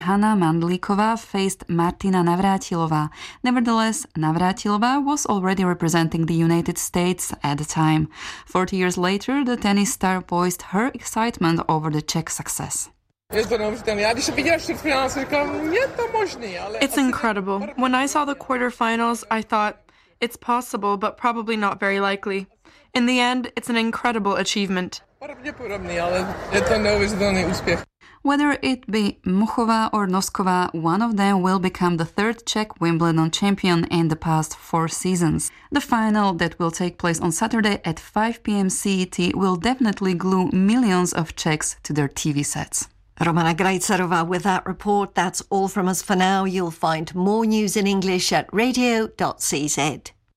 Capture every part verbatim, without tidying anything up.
Hana Mandlíková faced Martina Navrátilová. Nevertheless, Navrátilová was already representing the United States at the time. Forty years later, the tennis star voiced her excitement over the Czech success. It's incredible. When I saw the quarterfinals, I thought, it's possible, but probably not very likely. In the end, it's an incredible achievement. Whether it be Muchová or Nosková, one of them will become the third Czech Wimbledon champion in the past four seasons. The final that will take place on Saturday at five p.m. C E T will definitely glue millions of Czechs to their T V sets. Romana Grajcarova with that report. That's all from us for now. You'll find more news in English at radio dot c z.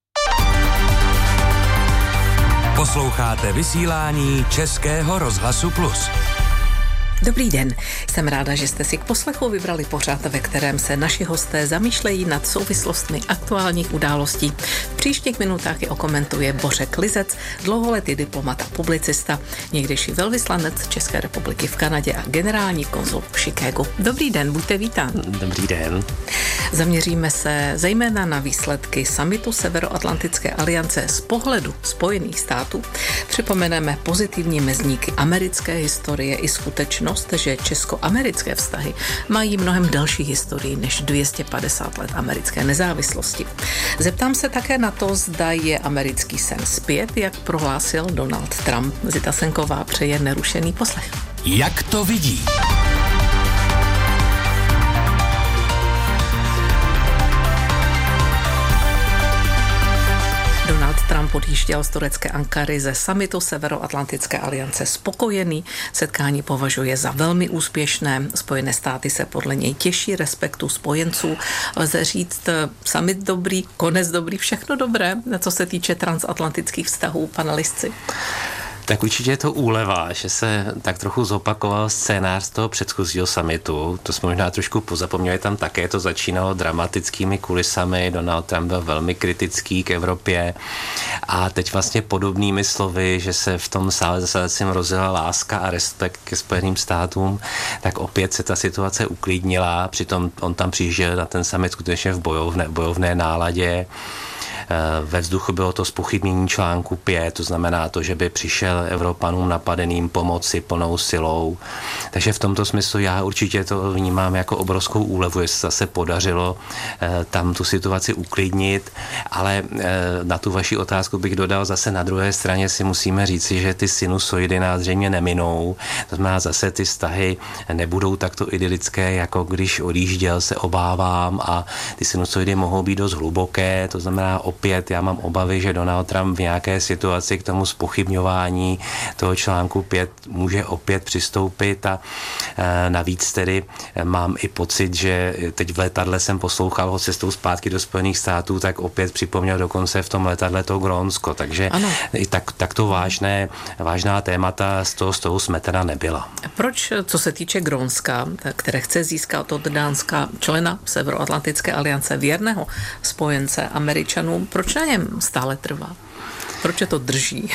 Posloucháte vysílání Českého rozhlasu Plus. Dobrý den, jsem ráda, že jste si k poslechu vybrali pořad, ve kterém se naši hosté zamýšlejí nad souvislostmi aktuálních událostí. V příštích minutách je okomentuje Bořek Klizec, dlouholetý diplomat a publicista, někdejší velvyslanec České republiky v Kanadě a generální konzul v Chicagu. Dobrý den, buďte vítán. Dobrý den. Zaměříme se zejména na výsledky summitu Severoatlantické aliance z pohledu Spojených států. Připomeneme pozitivní mezníky americké historie i skutečnost, že česko-americké vztahy mají mnohem delší historii než dvě stě padesát let americké nezávislosti. Zeptám se také na to, zda je americký sen zpět, jak prohlásil Donald Trump. Zita Senková přeje nerušený poslech. Jak to vidí? Trump odjížděl z turecké Ankary ze summitu Severoatlantické aliance spokojený. Setkání považuje za velmi úspěšné. Spojené státy se podle něj těší respektu spojenců. Lze říct summit dobrý, konec dobrý, všechno dobré, co se týče transatlantických vztahů, panelistci. Tak určitě je to úleva, že se tak trochu zopakoval scénář z toho předchozího summitu. To jsme možná trošku pozapomněli, tam také to začínalo dramatickými kulisami. Donald Trump byl velmi kritický k Evropě a teď vlastně podobnými slovy, že se v tom sále zasadacím rozjela láska a respekt ke Spojeným státům, tak opět se ta situace uklidnila. Přitom on tam přijížděl na ten summit skutečně v bojovné, bojovné náladě. Ve vzduchu bylo to zpochybnění článku pět, to znamená to, že by přišel Evropanům napadeným pomoci plnou silou. Takže v tomto smyslu já určitě to vnímám jako obrovskou úlevu, že se zase podařilo tam tu situaci uklidnit, ale na tu vaši otázku bych dodal, zase na druhé straně si musíme říci, že ty sinusoidy nás zřejmě neminou. To znamená, zase ty vztahy nebudou takto idylické, jako když odjížděl, se obávám, a ty sinusoidy mohou být dost hluboké, to znamená opět já mám obavy, že Donald Trump v nějaké situaci k tomu zpochybňování toho článku pět může opět přistoupit a e, navíc tedy mám i pocit, že teď v letadle jsem poslouchal ho cestou zpátky do Spojených států, tak opět připomněl dokonce v tom letadle to Grónsko, takže i tak, tak to vážné, vážná témata z toho, z toho smetena nebyla. Proč, co se týče Grónska, které chce získat od Dánska člena Severoatlantické aliance věrného spojence Američanům, proč na něm stále trvá? Proč je to drží?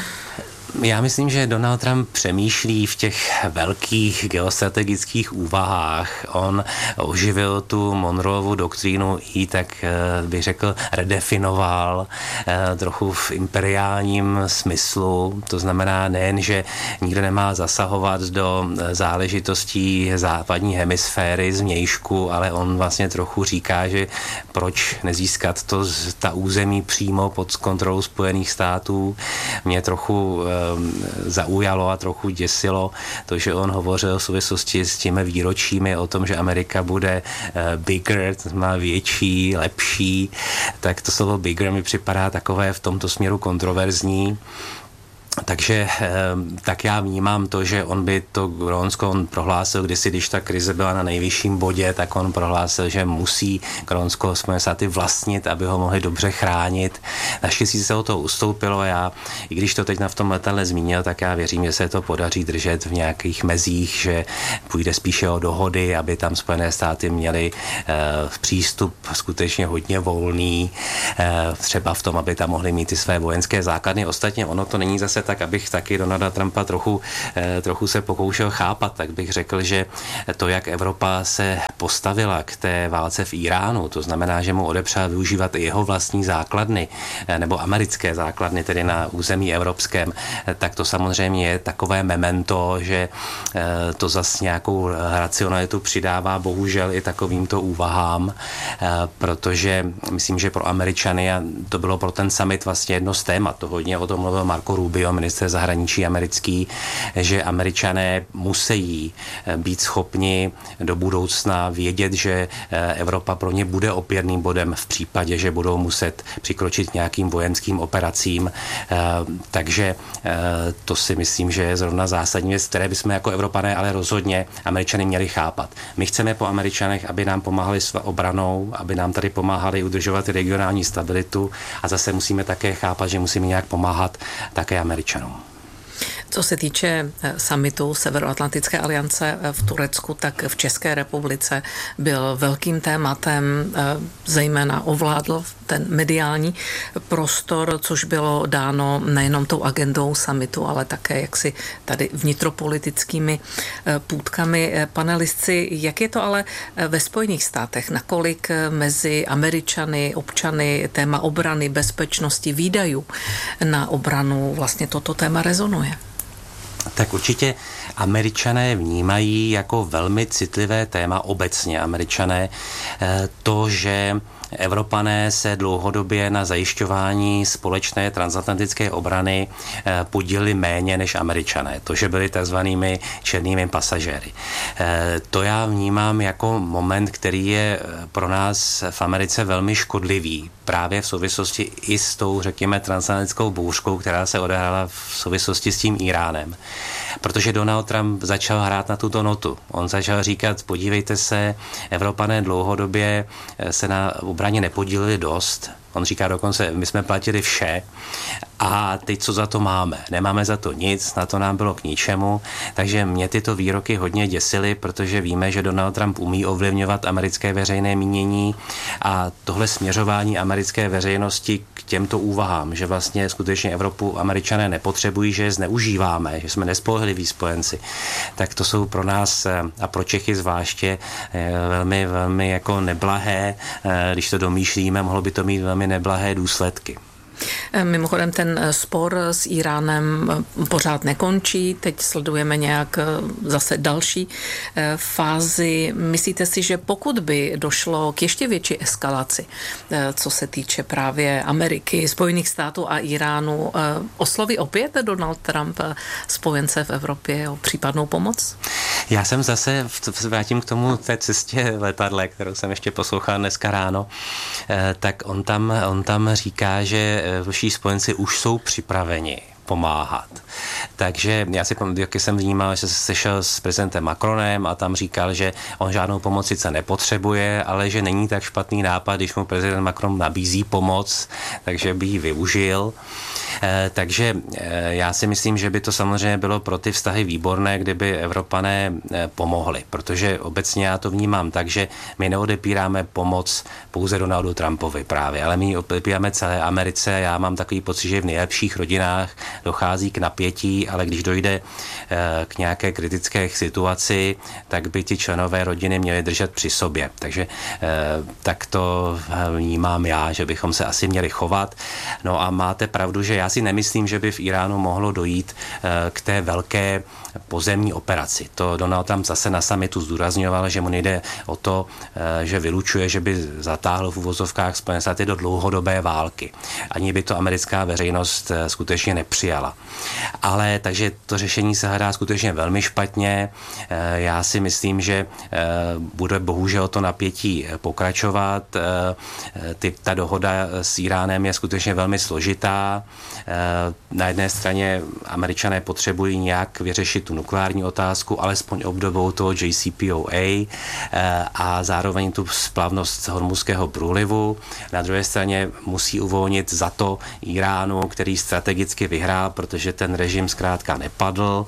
Já myslím, že Donald Trump přemýšlí v těch velkých geostrategických úvahách. On oživil tu Monroeovu doktrínu i, tak bych řekl, redefinoval trochu v imperiálním smyslu. To znamená nejen, že nikdo nemá zasahovat do záležitostí západní hemisféry zvnějšku, ale on vlastně trochu říká, že proč nezískat to, ta území přímo pod kontrolou Spojených států. Mě trochu zaujalo a trochu děsilo to, že on hovořil v souvislosti s těmi výročími o tom, že Amerika bude bigger, to znamená větší, lepší, tak to slovo bigger mi připadá takové v tomto směru kontroverzní. Takže tak já vnímám to, že on by to Grónsko, on prohlásil kdysi, když ta krize byla na nejvyšším bodě, tak on prohlásil, že musí Grónsko Spojené státy vlastnit, aby ho mohli dobře chránit. Naštěstí se o to ustoupilo a já, i když to teď na v tom letadle zmínil, tak já věřím, že se to podaří držet v nějakých mezích, že půjde spíše o dohody, aby tam Spojené státy měly uh, přístup skutečně hodně volný, uh, třeba v tom, aby tam mohli mít ty své vojenské základny. Ostatně ono to není zase tak abych taky Donalda Trumpa trochu, trochu se pokoušel chápat, tak bych řekl, že to, jak Evropa se postavila k té válce v Iránu, to znamená, že mu odepřela využívat i jeho vlastní základny, nebo americké základny, tedy na území evropském, tak to samozřejmě je takové memento, že to zas nějakou racionalitu přidává bohužel i takovýmto úvahám, protože myslím, že pro Američany, a to bylo pro ten summit vlastně jedno z témat, to hodně o tom mluvil Marco Rubio, ministr zahraničí americký, že Američané musí být schopni do budoucna vědět, že Evropa pro ně bude opěrným bodem v případě, že budou muset přikročit k nějakým vojenským operacím. Takže to si myslím, že je zrovna zásadní věc, které bychom jako Evropané ale rozhodně Američany měli chápat. My chceme po Američanech, aby nám pomáhali s obranou, aby nám tady pomáhali udržovat regionální stabilitu a zase musíme také chápat, že musíme nějak pomáhat také Američanům. Co se týče summitu Severoatlantické aliance v Turecku, tak v České republice byl velkým tématem, zejména ovládl ten mediální prostor, což bylo dáno nejenom tou agendou summitu, ale také jaksi tady vnitropolitickými půtkami. Panelistci, jak je to ale ve Spojených státech? Nakolik mezi Američany, občany téma obrany, bezpečnosti, výdajů na obranu vlastně toto téma rezonuje? Tak určitě Američané vnímají jako velmi citlivé téma obecně Američané to, že Evropané se dlouhodobě na zajišťování společné transatlantické obrany podíleli méně než Američané. To, že byli takzvanými černými pasažéry. To já vnímám jako moment, který je pro nás v Americe velmi škodlivý. Právě v souvislosti i s tou, řekněme, transatlantickou bouřkou, která se odehrála v souvislosti s tím Iránem. Protože Donald Trump začal hrát na tuto notu. On začal říkat, podívejte se, Evropané dlouhodobě se na obraně nepodíleli dost. On říká dokonce, my jsme platili vše a teď co za to máme? Nemáme za to nic, na to nám bylo k ničemu, takže mě tyto výroky hodně děsily, protože víme, že Donald Trump umí ovlivňovat americké veřejné mínění a tohle směřování americké veřejnosti k těmto úvahám, že vlastně skutečně Evropu Američané nepotřebují, že je zneužíváme, že jsme nespolehliví spojenci, tak to jsou pro nás a pro Čechy zvláště velmi, velmi jako neblahé, když to domýšlíme, mohlo by to mít velmi neblahé důsledky. Mimochodem ten spor s Iránem pořád nekončí, teď sledujeme nějak zase další fázi. Myslíte si, že pokud by došlo k ještě větší eskalaci, co se týče právě Ameriky, Spojených států a Iránu, osloví opět Donald Trump spojence v Evropě o případnou pomoc? Já jsem zase, vrátím k tomu té cestě letadle, kterou jsem ještě poslouchal dneska ráno, tak on tam, on tam říká, že vší spojenci už jsou připraveni pomáhat. Takže já si pamatuju, jak jsem vnímal, že se sešel s prezidentem Macronem a tam říkal, že on žádnou pomoc sice nepotřebuje, ale že není tak špatný nápad, když mu prezident Macron nabízí pomoc, takže by ji využil. Eh, takže eh, já si myslím, že by to samozřejmě bylo pro ty vztahy výborné, kdyby Evropané eh, pomohli, protože obecně já to vnímám tak, že my neodepíráme pomoc pouze Donaldu Trumpovi právě, ale my ji odepíráme celé Americe. Já mám takový pocit, že v nejlepších rodinách dochází k napětí, ale když dojde k nějaké kritické situaci, tak by ti členové rodiny měli držet při sobě. Takže tak to vnímám já, že bychom se asi měli chovat. No a máte pravdu, že já si nemyslím, že by v Iránu mohlo dojít k té velké pozemní operaci. To Donald Trump zase na summitu zdůrazňoval, že mu nejde o to, že vylučuje, že by zatáhl v uvozovkách Spojené státy do dlouhodobé války. Ani by to americká veřejnost skutečně nepřijala. Ale takže to řešení se hledá skutečně velmi špatně. Já si myslím, že bude bohužel to napětí pokračovat. Ty, ta dohoda s Iránem je skutečně velmi složitá. Na jedné straně Američané potřebují nějak vyřešit tu nukleární otázku, alespoň obdobou toho J C P O A a zároveň tu splavnost Hormuzského průlivu. Na druhé straně musí uvolnit za to Iránu, který strategicky vyhrál, protože ten režim zkrátka nepadl,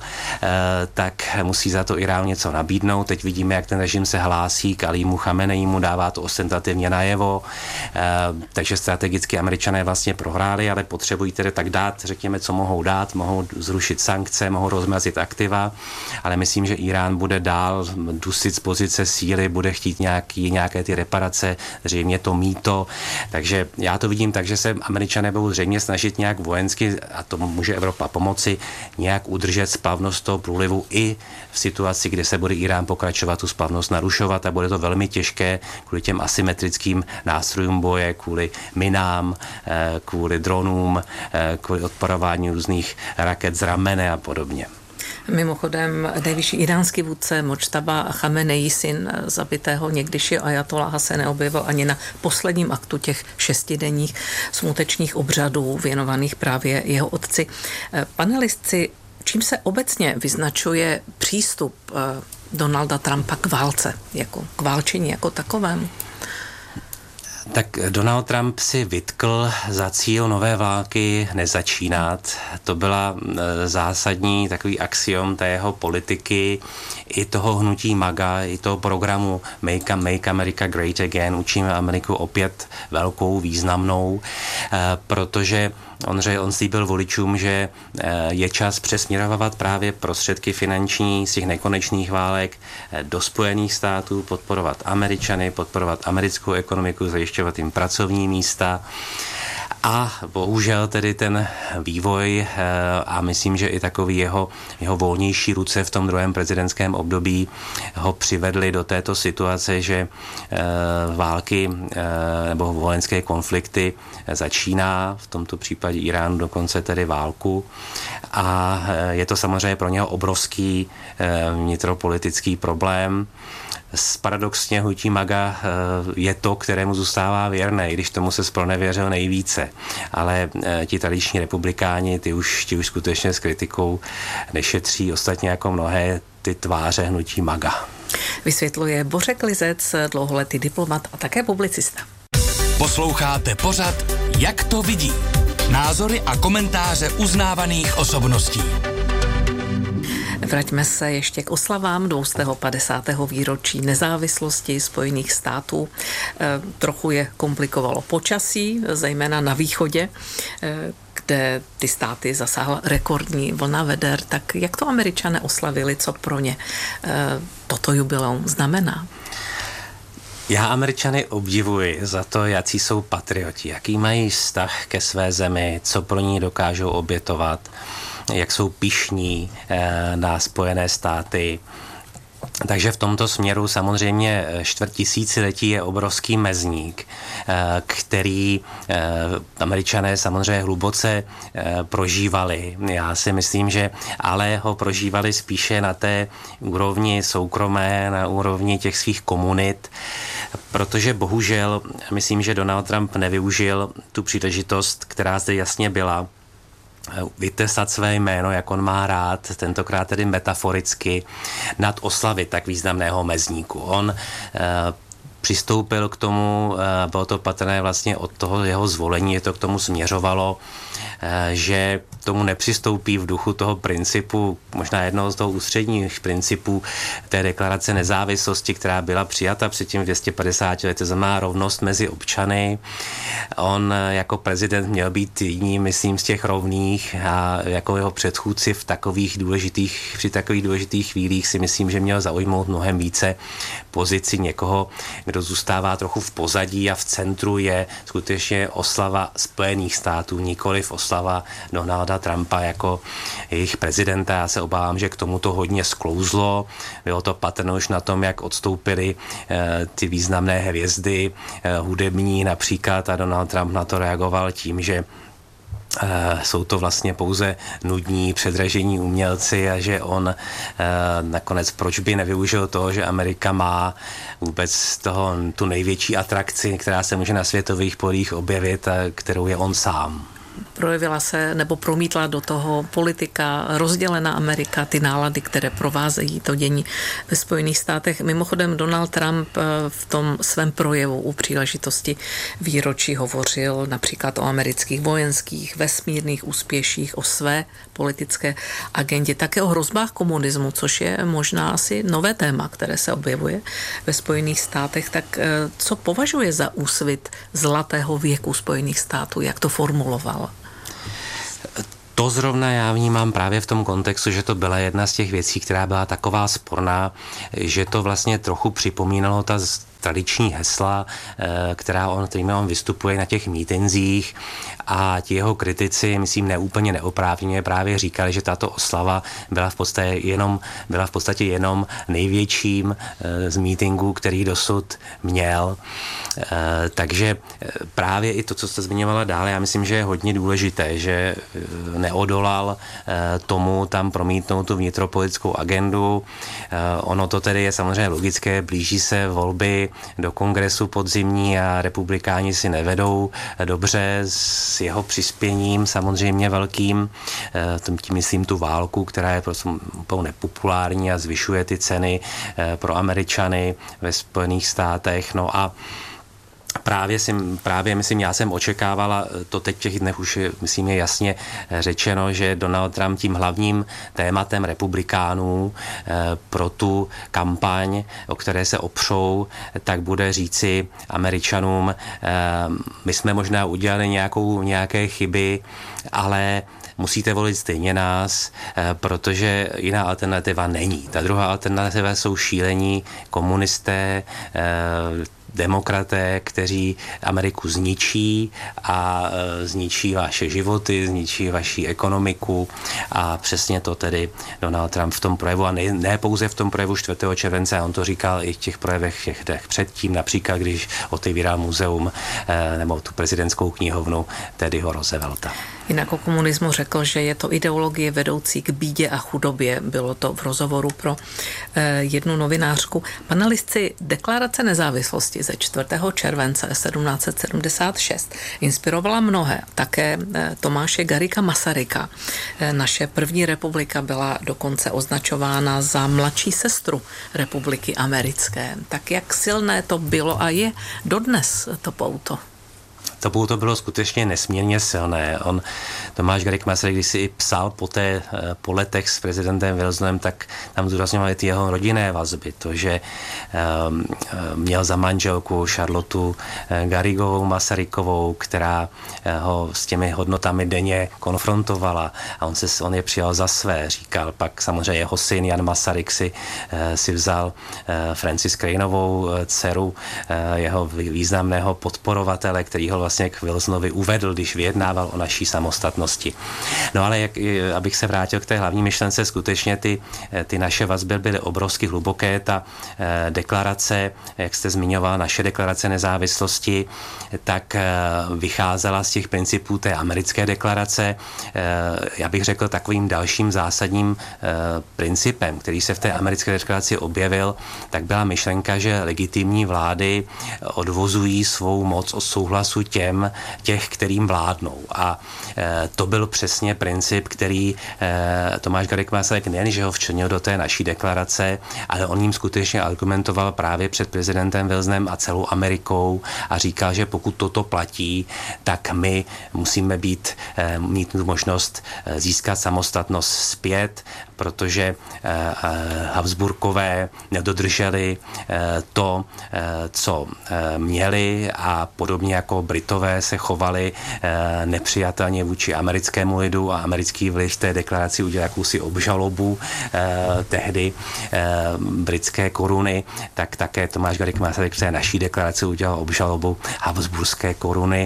tak musí za to Irán něco nabídnout. Teď vidíme, jak ten režim se hlásí k Alímu Chameneímu, dává to ostentativně najevo, takže strategicky Američané vlastně prohráli, ale potřebují tedy tak dát, řekněme, co mohou dát, mohou zrušit sankce, mohou rozmrazit aktiva, ale myslím, že Irán bude dál dusit z pozice síly, bude chtít nějaký, nějaké ty reparace, zřejmě to mýto, takže já to vidím tak, že se Američané budou zřejmě snažit nějak vojensky, a to může Evropa pomoci, nějak udržet splavnost toho průlivu i v situaci, kdy se bude Irán pokračovat tu splavnost narušovat a bude to velmi těžké kvůli těm asymetrickým nástrojům boje, kvůli minám, kvůli dronům, kvůli odporování různých raket z ramene a podobně. Mimochodem, nejvyšší iránský vůdce Mojtaba Chamenei, syn zabitého někdyšího ajatoláha, se neobjevil ani na posledním aktu těch šestidenních smutečních obřadů věnovaných právě jeho otci. Panelistci, čím se obecně vyznačuje přístup Donalda Trumpa k válce, jako k válčení jako takovému? Tak Donald Trump si vytkl za cíl nové války nezačínat. To byla zásadní takový axiom té jeho politiky i toho hnutí MAGA, i toho programu Make, Make America Great Again. Učíme Ameriku opět velkou, významnou, protože On, on slíbil voličům, že je čas přesměrovat právě prostředky finanční z těch nekonečných válek do Spojených států, podporovat Američany, podporovat americkou ekonomiku, zajišťovat jim pracovní místa. A bohužel tedy ten vývoj a myslím, že i takový jeho, jeho volnější ruce v tom druhém prezidentském období ho přivedli do této situace, že války nebo vojenské konflikty začíná, v tomto případě Iránu dokonce tedy válku, a je to samozřejmě pro něho obrovský vnitropolitický problém. Paradoxně hnutí MAGA je to, kterému zůstává věrné, i když tomu se zpronevěřil nejvíce. Ale ti tradiční republikáni, ty už, ti už skutečně s kritikou nešetří, ostatně jako mnohé ty tváře hnutí MAGA. Vysvětluje Bořek Lizec, dlouholetý diplomat a také publicista. Posloucháte pořad Jak to vidí? Názory a komentáře uznávaných osobností. Vraťme se ještě k oslavám dvěstého padesátého výročí nezávislosti Spojených států. E, trochu je komplikovalo počasí, zejména na východě, e, kde ty státy zasáhla rekordní vlna veder. Tak jak to Američané oslavili, co pro ně e, toto jubileum znamená? Já Američany obdivuji za to, jaký jsou patrioti, jaký mají vztah ke své zemi, co pro ní dokážou obětovat, jak jsou pyšní na Spojené státy. Takže v tomto směru samozřejmě čtvrt tisíciletí je obrovský mezník, který Američané samozřejmě hluboce prožívali. Já si myslím, že ale ho prožívali spíše na té úrovni soukromé, na úrovni těch svých komunit, protože bohužel myslím, že Donald Trump nevyužil tu příležitost, která zde jasně byla, vytesat své jméno, jak on má rád, tentokrát tedy metaforicky, nad oslavy tak významného mezníku. On eh, přistoupil k tomu, eh, bylo to patrné vlastně od toho jeho zvolení, je to k tomu směřovalo, eh, že tomu nepřistoupí v duchu toho principu, možná jednoho z toho ústředních principů té deklarace nezávislosti, která byla přijata před tím dvě stě padesáti lety, znamená rovnost mezi občany. On jako prezident měl být jedním, myslím, z těch rovných a jako jeho předchůdci v takových důležitých, při takových důležitých chvílích si myslím, že měl zaujmout mnohem více pozici někoho, kdo zůstává trochu v pozadí a v centru je skutečně oslava Spojených států, nikoliv oslava Donalda Trumpa jako jejich prezidenta. Já se obávám, že k tomu to hodně sklouzlo. Bylo to patrné už na tom, jak odstoupily e, ty významné hvězdy e, hudební například, a Donald Trump na to reagoval tím, že Uh, jsou to vlastně pouze nudní předražení umělci a že on uh, nakonec proč by nevyužil toho, že Amerika má vůbec toho, tu největší atrakci, která se může na světových polích objevit, a kterou je on sám. Projevila se nebo promítla do toho politika, rozdělená Amerika, ty nálady, které provázejí to dění ve Spojených státech. Mimochodem Donald Trump v tom svém projevu u příležitosti výročí hovořil například o amerických vojenských, vesmírných úspěších, o své politické agendě, také o hrozbách komunismu, což je možná asi nové téma, které se objevuje ve Spojených státech. Tak co považuje za úsvit zlatého věku Spojených států, jak to formuloval? to zrovna já vnímám právě v tom kontextu, že to byla jedna z těch věcí, která byla taková sporná, že to vlastně trochu připomínalo ta tradiční hesla, která on, kterými on vystupuje na těch mítinzích, a ti jeho kritici, myslím, neúplně neoprávněně právě říkali, že tato oslava byla v podstatě jenom, byla v podstatě jenom největším z mítinků, který dosud měl. Takže právě i to, co jste zmiňovala dále, já myslím, že je hodně důležité, že neodolal tomu tam promítnout tu vnitropolitickou agendu. Ono to tedy je samozřejmě logické, blíží se volby do kongresu podzimní a republikáni si nevedou dobře s jeho přispěním samozřejmě velkým, tím myslím tu válku, která je prostě úplně nepopulární a zvyšuje ty ceny pro Američany ve Spojených státech. No a Právě, si, právě myslím, já jsem očekávala, to teď v těch dnech už je, myslím, je jasně řečeno, že Donald Trump tím hlavním tématem republikánů eh, pro tu kampaň, o které se opřou, tak bude říci Američanům, eh, my jsme možná udělali nějakou, nějaké chyby, ale musíte volit stejně nás, protože jiná alternativa není. Ta druhá alternativa jsou šílení komunisté, demokraté, kteří Ameriku zničí a zničí vaše životy, zničí vaši ekonomiku, a přesně to tedy Donald Trump v tom projevu, a ne, ne pouze v tom projevu čtvrtého července, on to říkal i v těch projevech těch dnech předtím, například když otevíral muzeum nebo tu prezidentskou knihovnu Teddyho Roosevelta. Jinak o komunismu řekl, že je to ideologie vedoucí k bídě a chudobě. Bylo to v rozhovoru pro eh, jednu novinářku. Panelistci Deklarace nezávislosti ze čtvrtého července sedmnáct set sedmdesát šest inspirovala mnohé. Také eh, Tomáše Garrigua Masaryka. Eh, naše první republika byla dokonce označována za mladší sestru republiky americké. Tak jak silné to bylo a je dodnes to pouto? To pouto bylo skutečně nesmírně silné. On, Tomáš Garrigue Masaryk, když si i psal po, té, po letech s prezidentem Wilsonem, tak tam zdůrazňovali ty jeho rodinné vazby. To, že um, měl za manželku Charlotu Garrigovou Masarykovou, která ho s těmi hodnotami denně konfrontovala, a on, se, on je přijal za své. Říkal pak samozřejmě jeho syn Jan Masaryk si, si vzal uh, Francis Craneovou dceru, uh, jeho významného podporovatele, který ho vlastně k Wilsonovi uvedl, když vyjednával o naší samostatnosti. No ale jak, abych se vrátil k té hlavní myšlence, skutečně ty, ty naše vazby byly obrovsky hluboké. Ta eh, deklarace, jak jste zmiňoval, naše deklarace nezávislosti, tak eh, vycházela z těch principů té americké deklarace. Eh, já bych řekl takovým dalším zásadním eh, principem, který se v té americké deklaraci objevil, tak byla myšlenka, že legitimní vlády odvozují svou moc od souhlasu těm, těch, kterým vládnou. A e, to byl přesně princip, který e, Tomáš Garrigue Masaryk nejen, že ho včlenil do té naší deklarace, ale on jim skutečně argumentoval právě před prezidentem Wilsonem a celou Amerikou a říkal, že pokud toto platí, tak my musíme být, e, mít možnost získat samostatnost zpět, protože e, e, Habsburkové nedodrželi e, to, e, co e, měli, a podobně jako Britové se chovali e, nepřijatelně vůči americkému lidu, a americký vliv v té deklaraci udělal jakousi obžalobu e, tehdy e, britské koruny, tak také Tomáš Garrigue Masaryk v té naší deklaraci udělal obžalobu habsburské koruny,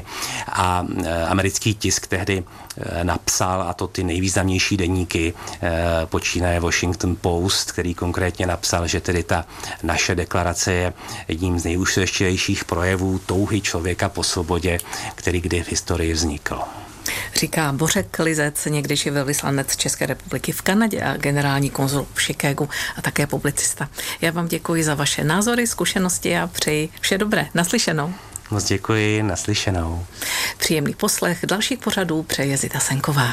a e, americký tisk tehdy e, napsal, a to ty nejvýznamnější deníky, e, počínaje Washington Post, který konkrétně napsal, že tedy ta naše deklarace je jedním z nejúžasnějších projevů touhy člověka po svobodě, který kdy v historii vznikl. Říká Bořek Klizec, někdejší velvyslanec České republiky v Kanadě a generální konzul v Chicagu a také publicista. Já vám děkuji za vaše názory, zkušenosti a přeji vše dobré. Naslyšenou. Moc děkuji, naslyšenou. Příjemný poslech dalších pořadů přeje Zita Senková.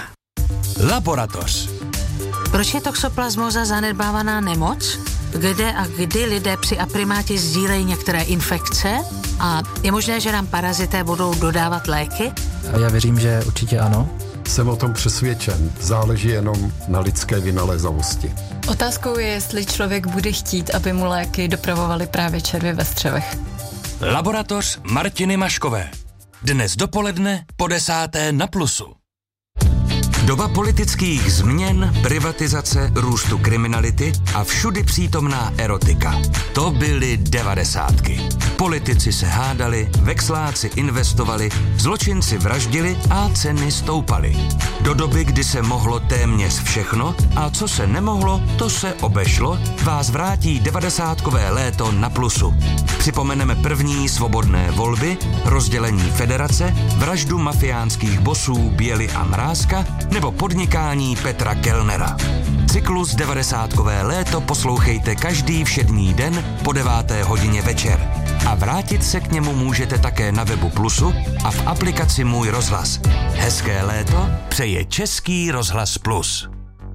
Laboratoř. Proč je toxoplasmóza zanedbávaná nemoc? Kde a kdy lidé při aprimátě sdílejí některé infekce? A je možné, že nám parazité budou dodávat léky? Já věřím, že určitě ano. Jsem o tom přesvědčen. Záleží jenom na lidské vynalézavosti. Otázkou je, jestli člověk bude chtít, aby mu léky dopravovaly právě červy ve střevech. Laboratoř Martiny Maškové. Dnes dopoledne po desáté na Plusu. Doba politických změn, privatizace, růstu kriminality a všudy přítomná erotika. To byly devadesátky. Politici se hádali, veksláci investovali, zločinci vraždili a ceny stoupaly. Do doby, kdy se mohlo téměř všechno a co se nemohlo, to se obešlo, vás vrátí devadesátkové léto na Plusu. Připomeneme první svobodné volby, rozdělení federace, vraždu mafiánských bosů Běly a Mrázka nebo podnikání Petra Kellnera. Cyklus devadesátkové léto poslouchejte každý všední den po deváté hodině večer. A vrátit se k němu můžete také na webu Plusu a v aplikaci Můj rozhlas. Hezké léto přeje Český rozhlas Plus.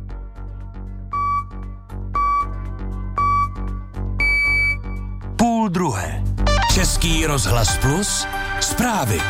Půl druhé. Český rozhlas Plus. Zprávy.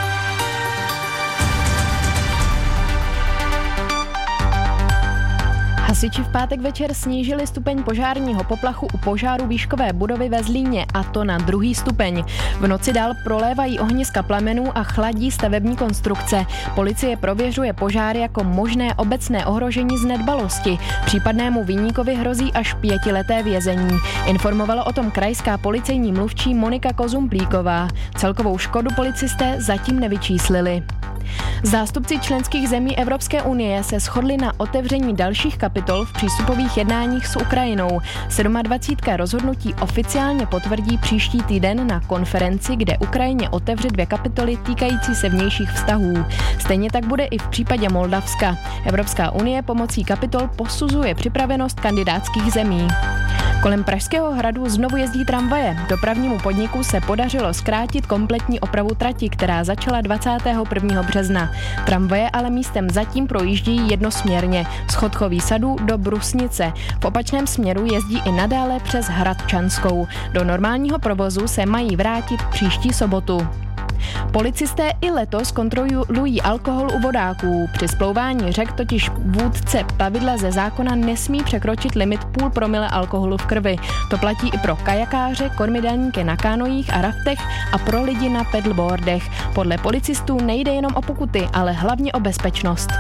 Hasiči v pátek večer snížili stupeň požárního poplachu u požáru výškové budovy ve Zlíně, a to na druhý stupeň. V noci dál prolévají ohniska plamenů a chladí stavební konstrukce. Policie prověřuje požáry jako možné obecné ohrožení z nedbalosti. Případnému viníkovi hrozí až pětileté vězení. Informovala o tom krajská policejní mluvčí Monika Kozumplíková. Celkovou škodu policisté zatím nevyčíslili. Zástupci členských zemí Evropské unie se shodli na otevření dalších kapitol v přístupových jednáních s Ukrajinou. dvacítka rozhodnutí oficiálně potvrdí příští týden na konferenci, kde Ukrajině otevře dvě kapitoly týkající se vnějších vztahů. Stejně tak bude i v případě Moldavska. Evropská unie pomocí kapitol posuzuje připravenost kandidátských zemí. Kolem Pražského hradu znovu jezdí tramvaje. Dopravnímu podniku se podařilo zkrátit kompletní opravu trati, která začala dvacátého prvního března. Tramvaje ale místem zatím projíždějí jednosměrně z Chodchových sadů do Brusnice. V opačném směru jezdí i nadále přes Hradčanskou. Do normálního provozu se mají vrátit příští sobotu. Policisté i letos kontrolují alkohol u vodáků. Při splouvání řek totiž vůdce plavidla ze zákona nesmí překročit limit půl promile alkoholu v krvi. To platí i pro kajakáře, kormidelníky na kánojích a raftech a pro lidi na paddleboardech. Podle policistů nejde jenom o pokuty, ale hlavně o bezpečnost.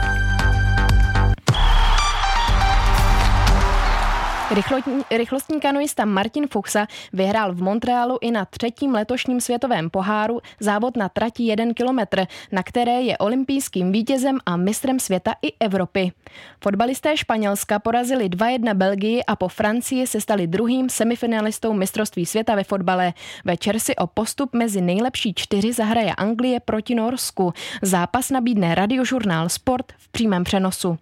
Rychlostní kanoista Martin Fuchsa vyhrál v Montrealu i na třetím letošním světovém poháru závod na trati jeden kilometr, na které je olympijským vítězem a mistrem světa i Evropy. Fotbalisté Španělska porazili dva jedna Belgii a po Francii se stali druhým semifinalistou mistrovství světa ve fotbale. Večer si o postup mezi nejlepší čtyři zahraje Anglie proti Norsku. Zápas nabídne radiožurnál Sport v přímém přenosu.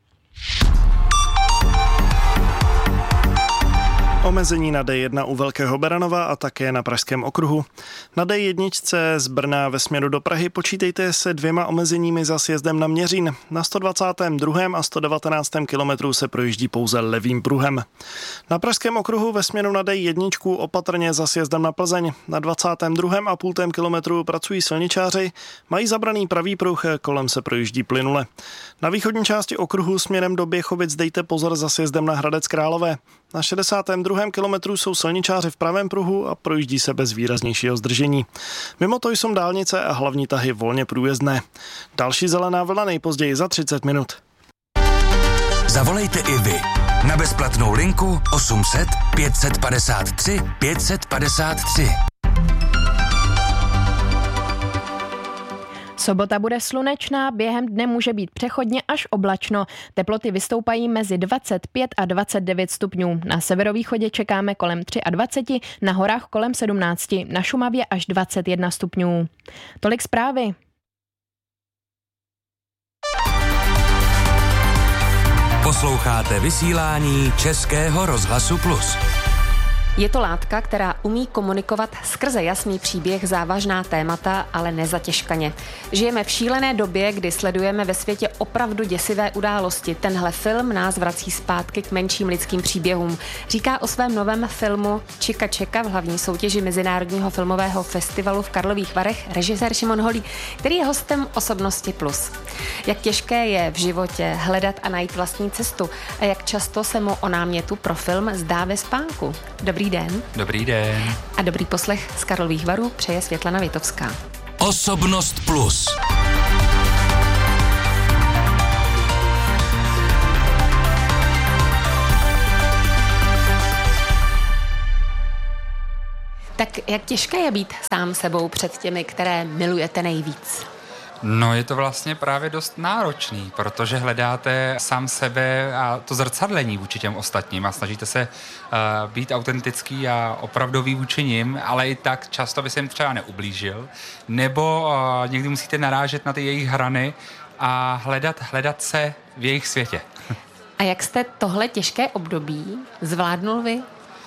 Omezení na D jedna u Velkého Beranova a také na Pražském okruhu. Na D jedna z Brna ve směru do Prahy počítejte se dvěma omezeními za sjezdem na Měřín. Na sto dvacátém druhém a sto devatenáctém kilometru se projíždí pouze levým pruhem. Na Pražském okruhu ve směru na D jedna opatrně za sjezdem na Plzeň. Na dvacátém druhém a půl kilometru pracují silničáři, mají zabraný pravý pruh, kolem se projíždí plynule. Na východní části okruhu směrem do Běchovic dejte pozor za sjezdem na Hradec Králové. Na šedesátém druhém kilometru jsou silničáři v pravém pruhu a projíždí se bez výraznějšího zdržení. Mimo to jsou dálnice a hlavní tahy volně průjezdné. Další zelená vlna nejpozději za třicet minut. Zavolejte i vy na bezplatnou linku osm set pět padesát tři pět padesát tři. Sobota bude slunečná, během dne může být přechodně až oblačno. Teploty vystoupají mezi dvacet pět a dvacet devět stupňů. Na severovýchodě čekáme kolem dvacet tři, na horách kolem sedmnáct, na Šumavě až dvacet jedna stupňů. Tolik zprávy. Posloucháte vysílání Českého rozhlasu Plus. Je to látka, která umí komunikovat skrze jasný příběh závažná témata, ale nezatěžkaně. Žijeme v šílené době, kdy sledujeme ve světě opravdu děsivé události. Tenhle film nás vrací zpátky k menším lidským příběhům. Říká o svém novém filmu Čika Čeka v hlavní soutěži Mezinárodního filmového festivalu v Karlových Varech režisér Šimon Holý, který je hostem Osobnosti Plus. Jak těžké je v životě hledat a najít vlastní cestu a jak často se mu o námětu pro film zdá ve spánku. Dobrý den. Dobrý den. A dobrý poslech z Karlových Varů přeje Světlana Vitovská. Osobnost Plus. Tak jak těžké je být sám sebou před těmi, které milujete nejvíc? No je to vlastně právě dost náročný, protože hledáte sám sebe a to zrcadlení vůči těm ostatním a snažíte se uh, být autentický a opravdový vůči nim, ale i tak často by se jim třeba neublížil, nebo uh, někdy musíte narážet na ty jejich hrany a hledat, hledat se v jejich světě. A jak jste tohle těžké období zvládnul vy?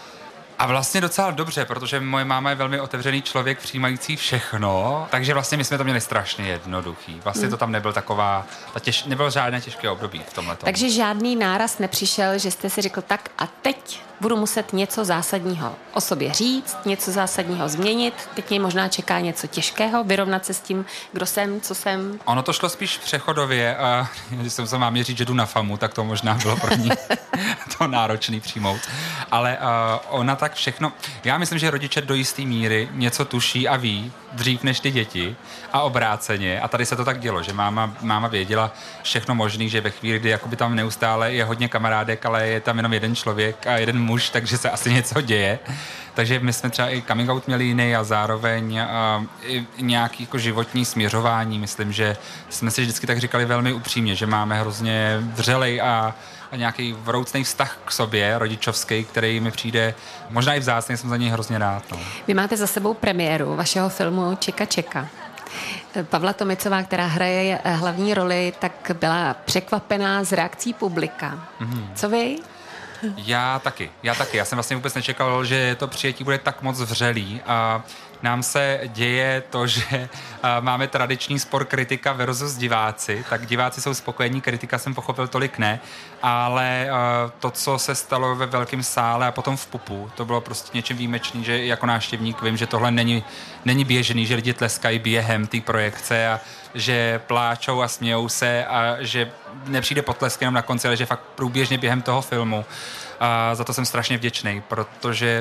A vlastně docela dobře, protože moje máma je velmi otevřený člověk, přijímající všechno, takže vlastně my jsme to měli strašně jednoduchý. Vlastně hmm. to tam nebyl taková, ta těž, nebylo žádné těžké období v tomhletom. Takže žádný náraz nepřišel, že jste si řekl tak a teď budu muset něco zásadního o sobě říct, něco zásadního změnit, teď mě možná čeká něco těžkého, vyrovnat se s tím, kdo jsem, co jsem. Ono to šlo spíš přechodově a když jsem se mámě říct, že jdu na famu, tak to možná bylo pro ní to náročný přijmout. Ale uh, ona tak všechno, já myslím, že rodiče do jisté míry něco tuší a ví dřív než ty děti a obráceně. A tady se to tak dělo, že máma, máma věděla všechno možný, že ve chvíli, kdy jakoby tam neustále je hodně kamarádek, ale je tam jenom jeden člověk a jeden muž, takže se asi něco děje. Takže my jsme třeba i coming out měli jiný a zároveň uh, i nějaký jako životní směřování. Myslím, že jsme si vždycky tak říkali velmi upřímně, že máme hrozně vřelej a a nějaký vroucný vztah k sobě, rodičovský, který mi přijde možná i vzácný, jsem za něj hrozně rád. No. Vy máte za sebou premiéru vašeho filmu Čeka čeka. Pavla Tomicová, která hraje hlavní roli, tak byla překvapená z reakcí publika. Mm-hmm. Co vy? Já taky, já taky. Já jsem vlastně vůbec nečekal, že to přijetí bude tak moc vřelý a nám se děje to, že máme tradiční spor kritika versus diváci, tak diváci jsou spokojení, kritika jsem pochopil tolik ne, ale to, co se stalo ve velkém sále a potom v pupu, to bylo prostě něčím výjimečný, že jako návštěvník vím, že tohle není, není běžný, že lidi tleskají během té projekce a že pláčou a smějou se a že nepřijde potlesk jenom na konci, ale že fakt průběžně během toho filmu. A za to jsem strašně vděčný, protože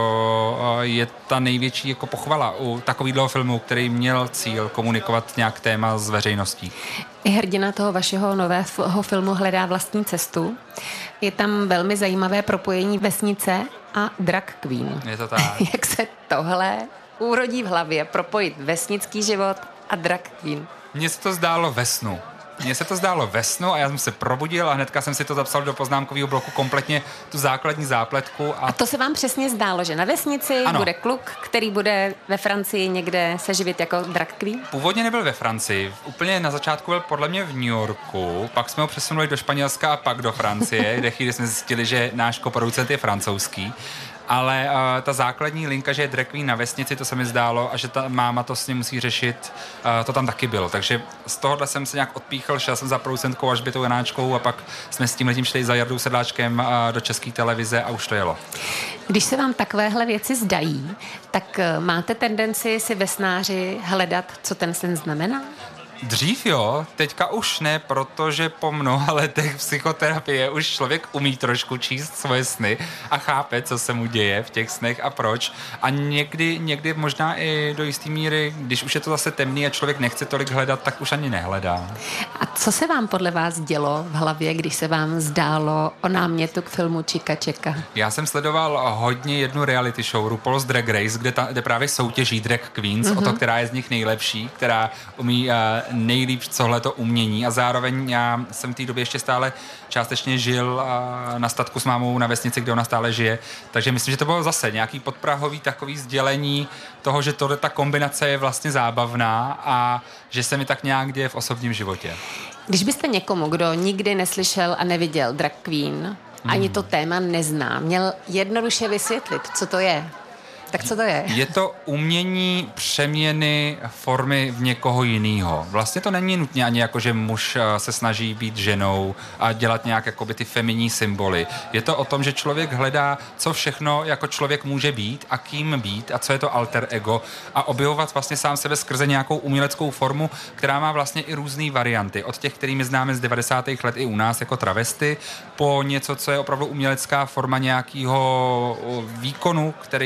to je ta největší jako pochvala u takového filmu, který měl cíl komunikovat nějak téma s veřejností. I hrdina toho vašeho nového filmu Hledá vlastní cestu. Je tam velmi zajímavé propojení vesnice a drag queen. Je to tak. Jak se tohle urodí v hlavě, propojit vesnický život a drag queen? Mně se to zdálo ve snu. Mně se to zdálo ve snu a já jsem se probudil a hnedka jsem si to zapsal do poznámkového bloku kompletně tu základní zápletku. A, a to se vám přesně zdálo, že na vesnici ano. bude kluk, který bude ve Francii někde se živit jako drag queen? Původně nebyl ve Francii. Úplně na začátku byl podle mě v New Yorku, pak jsme ho přesunuli do Španělska a pak do Francie, kde chvíli jsme zjistili, že náš koproducent je francouzský. Ale uh, ta základní linka, že je drag queen na vesnici, to se mi zdálo a že ta máma to s ním musí řešit, uh, to tam taky bylo. Takže z tohohle jsem se nějak odpíchl, šel jsem za producentkou Alžbětou Janáčkou a pak jsme s tím letím šli za Jardou Sedláčkem uh, do České televize a už to jelo. Když se vám takovéhle věci zdají, tak uh, máte tendenci si ve snáři hledat, co ten sen znamená? Dřív jo, teďka už ne, protože po mnoha letech psychoterapie už člověk umí trošku číst svoje sny a chápe, co se mu děje v těch snech a proč. A někdy, někdy možná i do jisté míry, když už je to zase temný a člověk nechce tolik hledat, tak už ani nehledá. A co se vám podle vás dělo v hlavě, když se vám zdálo o námětu k filmu Čika čeka? Já jsem sledoval hodně jednu reality show RuPaul's Drag Race, kde, ta, kde právě soutěží drag queens mm-hmm. o to, která je z nich nejlepší, která umí uh, nejlíp tohleto umění a zároveň já jsem v té době ještě stále částečně žil na statku s mámou na vesnici, kde ona stále žije, takže myslím, že to bylo zase nějaký podprahový takový sdělení toho, že tohle ta kombinace je vlastně zábavná a že se mi tak nějak děje v osobním životě. Když byste někomu, kdo nikdy neslyšel a neviděl drag queen, hmm. ani to téma nezná, měl jednoduše vysvětlit, co to je, tak co to je? Je to umění přeměny formy v někoho jiného. Vlastně to není nutně ani jako, že muž se snaží být ženou a dělat nějak jakoby ty feminní symboly. Je to o tom, že člověk hledá, co všechno jako člověk může být a kým být a co je to alter ego a objevovat vlastně sám sebe skrze nějakou uměleckou formu, která má vlastně i různé varianty. Od těch, kterými známe z devadesátých let i u nás jako travesty, po něco, co je opravdu umělecká forma nějakého výkonu, který vlastně třeba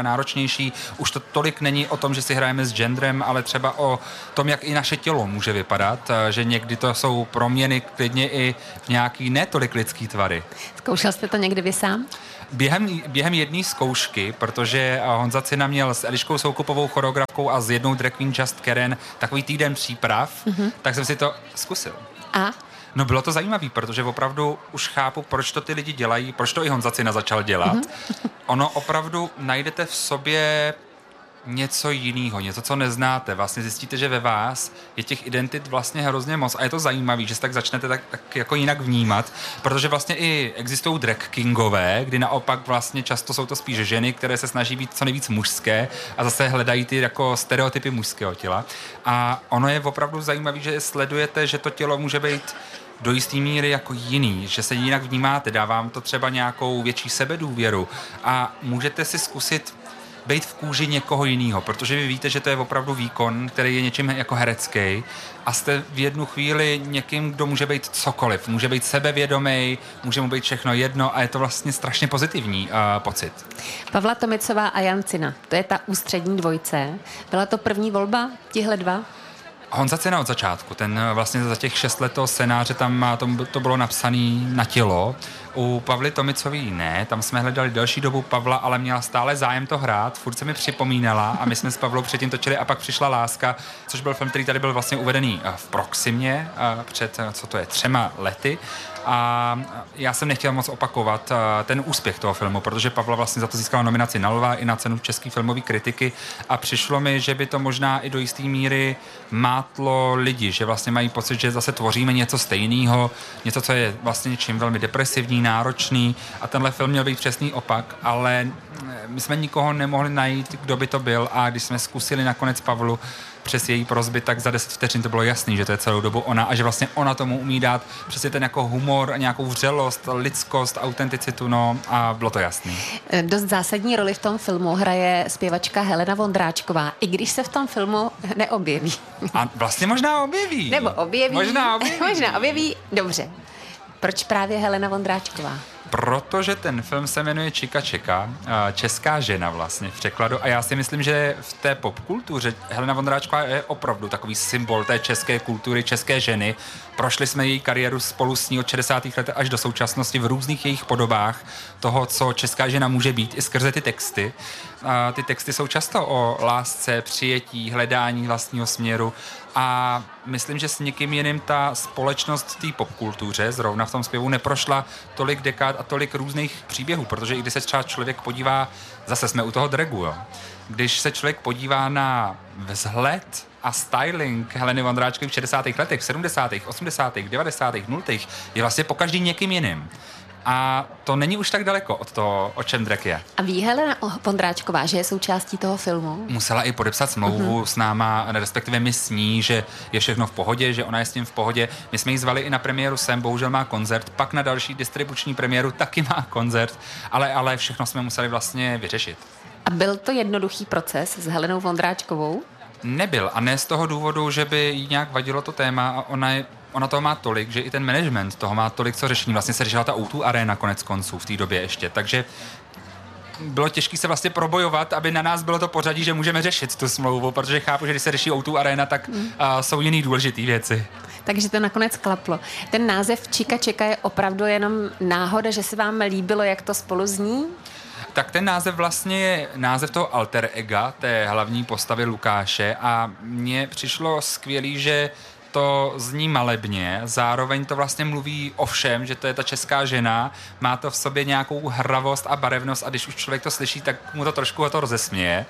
náročnější. Už to tolik není o tom, že si hrajeme s genderem, ale třeba o tom, jak i naše tělo může vypadat, že někdy to jsou proměny klidně i v nějaký netolik lidský tvary. Zkoušel jste to někdy vy sám? Během, během jedné zkoušky, protože Honza Cina měl s Eliškou Soukupovou choreografkou a s jednou drag queen Just Karen takový týden příprav, mm-hmm. tak jsem si to zkusil. A? No bylo to zajímavé, protože opravdu už chápu, proč to ty lidi dělají, proč to i Honza Cina začal dělat. Mm-hmm. Ono opravdu najdete v sobě něco jiného, něco, co neznáte. Vlastně zjistíte, že ve vás je těch identit vlastně hrozně moc a je to zajímavé, že se tak začnete tak, tak jako jinak vnímat, protože vlastně i existují drag kingové, kdy naopak vlastně často jsou to spíš ženy, které se snaží být co nejvíc mužské a zase hledají ty jako stereotypy mužského těla. A ono je opravdu zajímavé, že sledujete, že to tělo může být do jistý míry jako jiný, že se jinak vnímáte, dává vám to třeba nějakou větší sebedůvěru a můžete si zkusit být v kůži někoho jiného, protože vy víte, že to je opravdu výkon, který je něčím jako herecký a jste v jednu chvíli někým, kdo může být cokoliv. Může být sebevědomý, může mu být všechno jedno a je to vlastně strašně pozitivní uh, pocit. Pavla Tomicová a Jan Cina, to je ta ústřední dvojce. Byla to první volba, tihle dva? Honza Cina od začátku, ten vlastně za těch šest let toho scénáře tam to, to bylo napsané na tělo. U Pavly Tomicový ne, tam jsme hledali delší dobu Pavla, ale měla stále zájem to hrát, furt se mi připomínala a my jsme s Pavlou předtím točili a pak přišla Láska, což byl film, který tady byl vlastně uvedený v Proximě před, co to je, třema lety. A já jsem nechtěl moc opakovat ten úspěch toho filmu, protože Pavla vlastně za to získala nominaci na Lva i na cenu české filmové kritiky a přišlo mi, že by to možná i do jisté míry mátlo lidi, že vlastně mají pocit, že zase tvoříme něco stejného, něco, co je vlastně něčím velmi depresivní, náročný a tenhle film měl být přesný opak, ale my jsme nikoho nemohli najít, kdo by to byl a když jsme zkusili nakonec Pavlu přes její prosby, tak za deset vteřin to bylo jasný, že to je celou dobu ona a že vlastně ona tomu umí dát přesně ten jako humor, nějakou vřelost, lidskost, autenticitu, no a bylo to jasný. Dost zásadní roli v tom filmu hraje zpěvačka Helena Vondráčková, i když se v tom filmu neobjeví. A vlastně možná objeví. Nebo objeví. Možná objeví. Možná objeví, dobře. Proč právě Helena Vondráčková? Protože ten film se jmenuje Čika Čeka, česká žena vlastně v překladu a já si myslím, že v té popkultuře Helena Vondráčková je opravdu takový symbol té české kultury, české ženy. Prošli jsme její kariéru spolu s ní od šedesátých let až do současnosti v různých jejich podobách toho, co česká žena může být i skrze ty texty. A ty texty jsou často o lásce, přijetí, hledání vlastního směru a myslím, že s někým jiným ta společnost v té popkultuře, zrovna v tom zpěvu, neprošla tolik dekád a tolik různých příběhů, protože i když se třeba člověk podívá, zase jsme u toho dragu, jo. Když se člověk podívá na vzhled a styling Heleny Vondráčkové v šedesátých letech, v sedmdesátých, osmdesátých, devadesátých, nultých, je vlastně pokaždý někým jiným. A to není už tak daleko od toho, o čem drag je. A ví Helena Vondráčková, že je součástí toho filmu? Musela i podepsat smlouvu uh-huh. s náma, respektive my s ní, že je všechno v pohodě, že ona je s tím v pohodě. My jsme ji zvali i na premiéru sem, bohužel má koncert, pak na další distribuční premiéru taky má koncert, ale, ale všechno jsme museli vlastně vyřešit. A byl to jednoduchý proces s Helenou Vondráčkovou? Nebyl a ne z toho důvodu, že by jí nějak vadilo to téma a ona je Ona toho má tolik, že i ten management toho má tolik, co řešení. Vlastně se řešila ta ó dva Arena konec konců v té době ještě, takže bylo těžké se vlastně probojovat, aby na nás bylo to pořadí, že můžeme řešit tu smlouvu, protože chápu, že když se řeší ó dva Arena, tak mm. uh, jsou jiný důležitý věci. Takže to nakonec klaplo. Ten název Čika Čeka je opravdu jenom náhoda, že se vám líbilo, jak to spolu zní? Tak ten název vlastně je název toho alter ega, té hlavní postavy Lukáše a mně přišlo skvělý, že to zní malebně, zároveň to vlastně mluví o všem, že to je ta česká žena, má to v sobě nějakou hravost a barevnost a když už člověk to slyší, tak mu to trošku to rozesměje.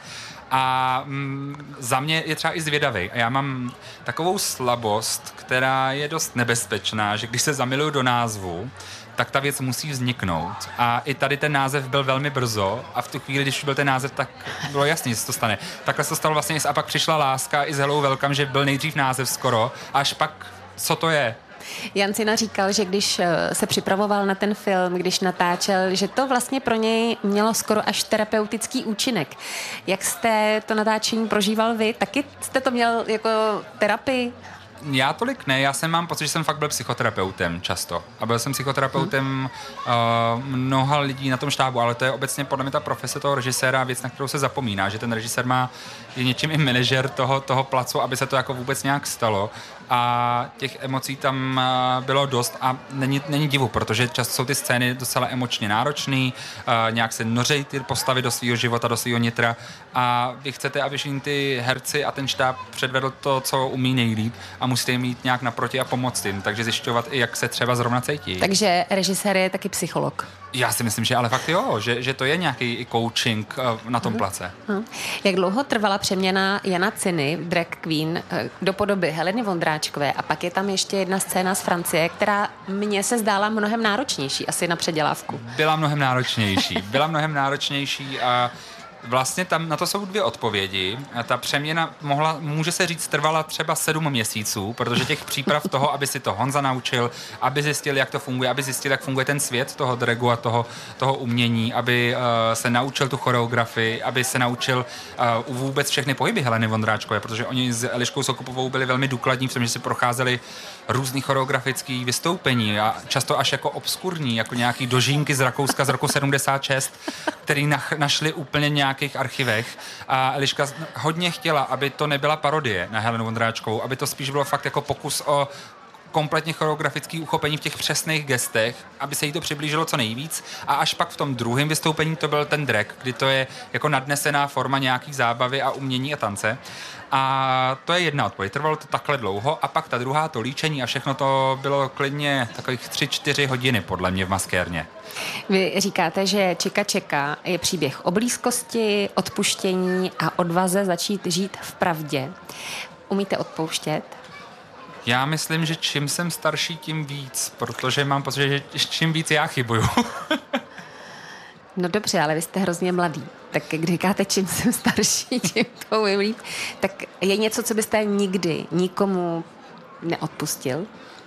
A mm, za mě je třeba i zvědavý. A já mám takovou slabost, která je dost nebezpečná, že když se zamiluju do názvu, tak ta věc musí vzniknout. A i tady ten název byl velmi brzo a v tu chvíli, když byl ten název, tak bylo jasný, že se to stane. Takhle se to stalo vlastně a pak přišla Láska i s Hello Welcome, že byl nejdřív název skoro, až pak co to je. Jan Cina říkal, že když se připravoval na ten film, když natáčel, že to vlastně pro něj mělo skoro až terapeutický účinek. Jak jste to natáčení prožíval vy? Taky jste to měl jako terapii? já tolik ne, já jsem mám pocit, že jsem fakt byl psychoterapeutem často. A byl jsem psychoterapeutem hmm. uh, mnoha lidí na tom štábu, ale to je obecně podle mě ta profese toho režiséra věc, na kterou se zapomíná, že ten režisér má, je něčím i manažer toho, toho placu, aby se to jako vůbec nějak stalo. A těch emocí tam bylo dost a není, není divu, protože často jsou ty scény docela emočně náročný, uh, nějak se nořejí ty postavy do svého života, do svého nitra a vy chcete, aby všichni ty herci a ten štáb předvedl to, co umí nejlíp a musíte jim jít nějak naproti a pomoct jim, takže zjišťovat i, jak se třeba zrovna cítí. Takže režisér je taky psycholog. Já si myslím, že ale fakt jo, že, že to je nějaký i coaching uh, na tom place. Uh-huh. Jak dlouho trvala přeměna Jana Ciny, drag queen, do podoby Heleny Vondráčkové a pak je tam ještě jedna scéna z Francie, která mně se zdála mnohem náročnější asi na předělávku. Byla mnohem náročnější, byla mnohem náročnější a vlastně tam na to jsou dvě odpovědi. A ta přeměna mohla, může se říct, trvala třeba sedm měsíců, protože těch příprav toho, aby si to Honza naučil, aby zjistil, jak to funguje, aby zjistil, jak funguje ten svět toho dragu a toho, toho umění, aby uh, se naučil tu choreografii, aby se naučil uh, vůbec všechny pohyby Heleny Vondráčkové, protože oni s Eliškou Sokupovou byli velmi důkladní v tom, že si procházeli různý choreografický vystoupení a často až jako obskurní, jako nějaký dožínky z Rakouska z roku sedmdesát šest, který nach, našli úplně nějakých archivech a Eliška hodně chtěla, aby to nebyla parodie na Helenu Vondráčkovou, aby to spíš bylo fakt jako pokus o kompletně choreografický uchopení v těch přesných gestech, aby se jí to přiblížilo co nejvíc a až pak v tom druhém vystoupení to byl ten drag, kdy to je jako nadnesená forma nějaký zábavy a umění a tance. A to je jedna odpověď. Trvalo to takhle dlouho a pak ta druhá, to líčení a všechno to bylo klidně takových tři, čtyři hodiny podle mě v maskérně. Vy říkáte, že Čika Čeka je příběh o blízkosti, odpuštění a odvaze začít žít v pravdě. Umíte odpouštět? Já myslím, že čím jsem starší, tím víc, protože mám pocit, že čím víc já chybuju. No dobře, ale vy jste hrozně mladý. Tak když říkáte, čím jsem starší, tím to umím líp, tak je něco, co byste nikdy nikomu neodpustil?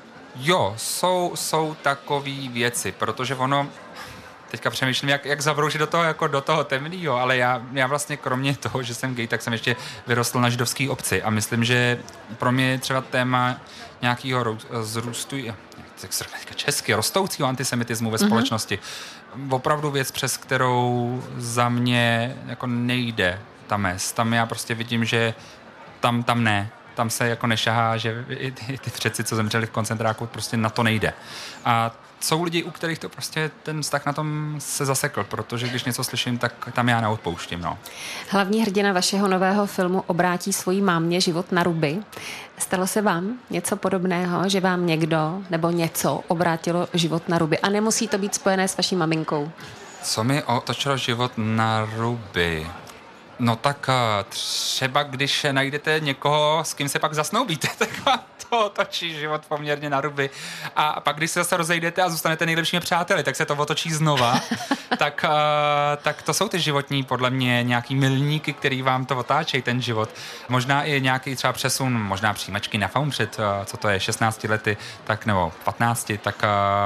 Jo, jsou, jsou takové věci, protože ono, teďka přemýšlím, jak, jak zabroušit do toho, jako do toho temného, ale já, já vlastně kromě toho, že jsem gay, tak jsem ještě vyrostl na židovské obci a myslím, že pro mě třeba téma nějakého zrůstu, jak se říká česky, rostoucího antisemitismu ve společnosti, mm-hmm. opravdu věc, přes kterou za mě jako nejde ta mez. Tam já prostě vidím, že tam, tam ne. Tam se jako nešahá, že i ty, i ty předci, co zemřeli v koncentráku, prostě na to nejde. A jsou lidi, u kterých to prostě ten vztah na tom se zasekl, protože když něco slyším, tak tam já neodpouštím. No. Hlavní hrdina vašeho nového filmu obrátí svojí mámě život na ruby. Stalo se vám něco podobného, že vám někdo nebo něco obrátilo život na ruby? A nemusí to být spojené s vaší maminkou. Co mi otočilo život na ruby? No tak třeba, když najdete někoho, s kým se pak zasnoubíte, tak vám to otočí život poměrně na ruby. A pak, když se zase rozejdete a zůstanete nejlepšími přáteli, tak se to otočí znova. tak, tak to jsou ty životní, podle mě, nějaký milníky, který vám to otáčejí, ten život. Možná i nějaký třeba přesun, možná přijímačky na faum před, co to je, šestnácti lety, tak nebo patnácti, tak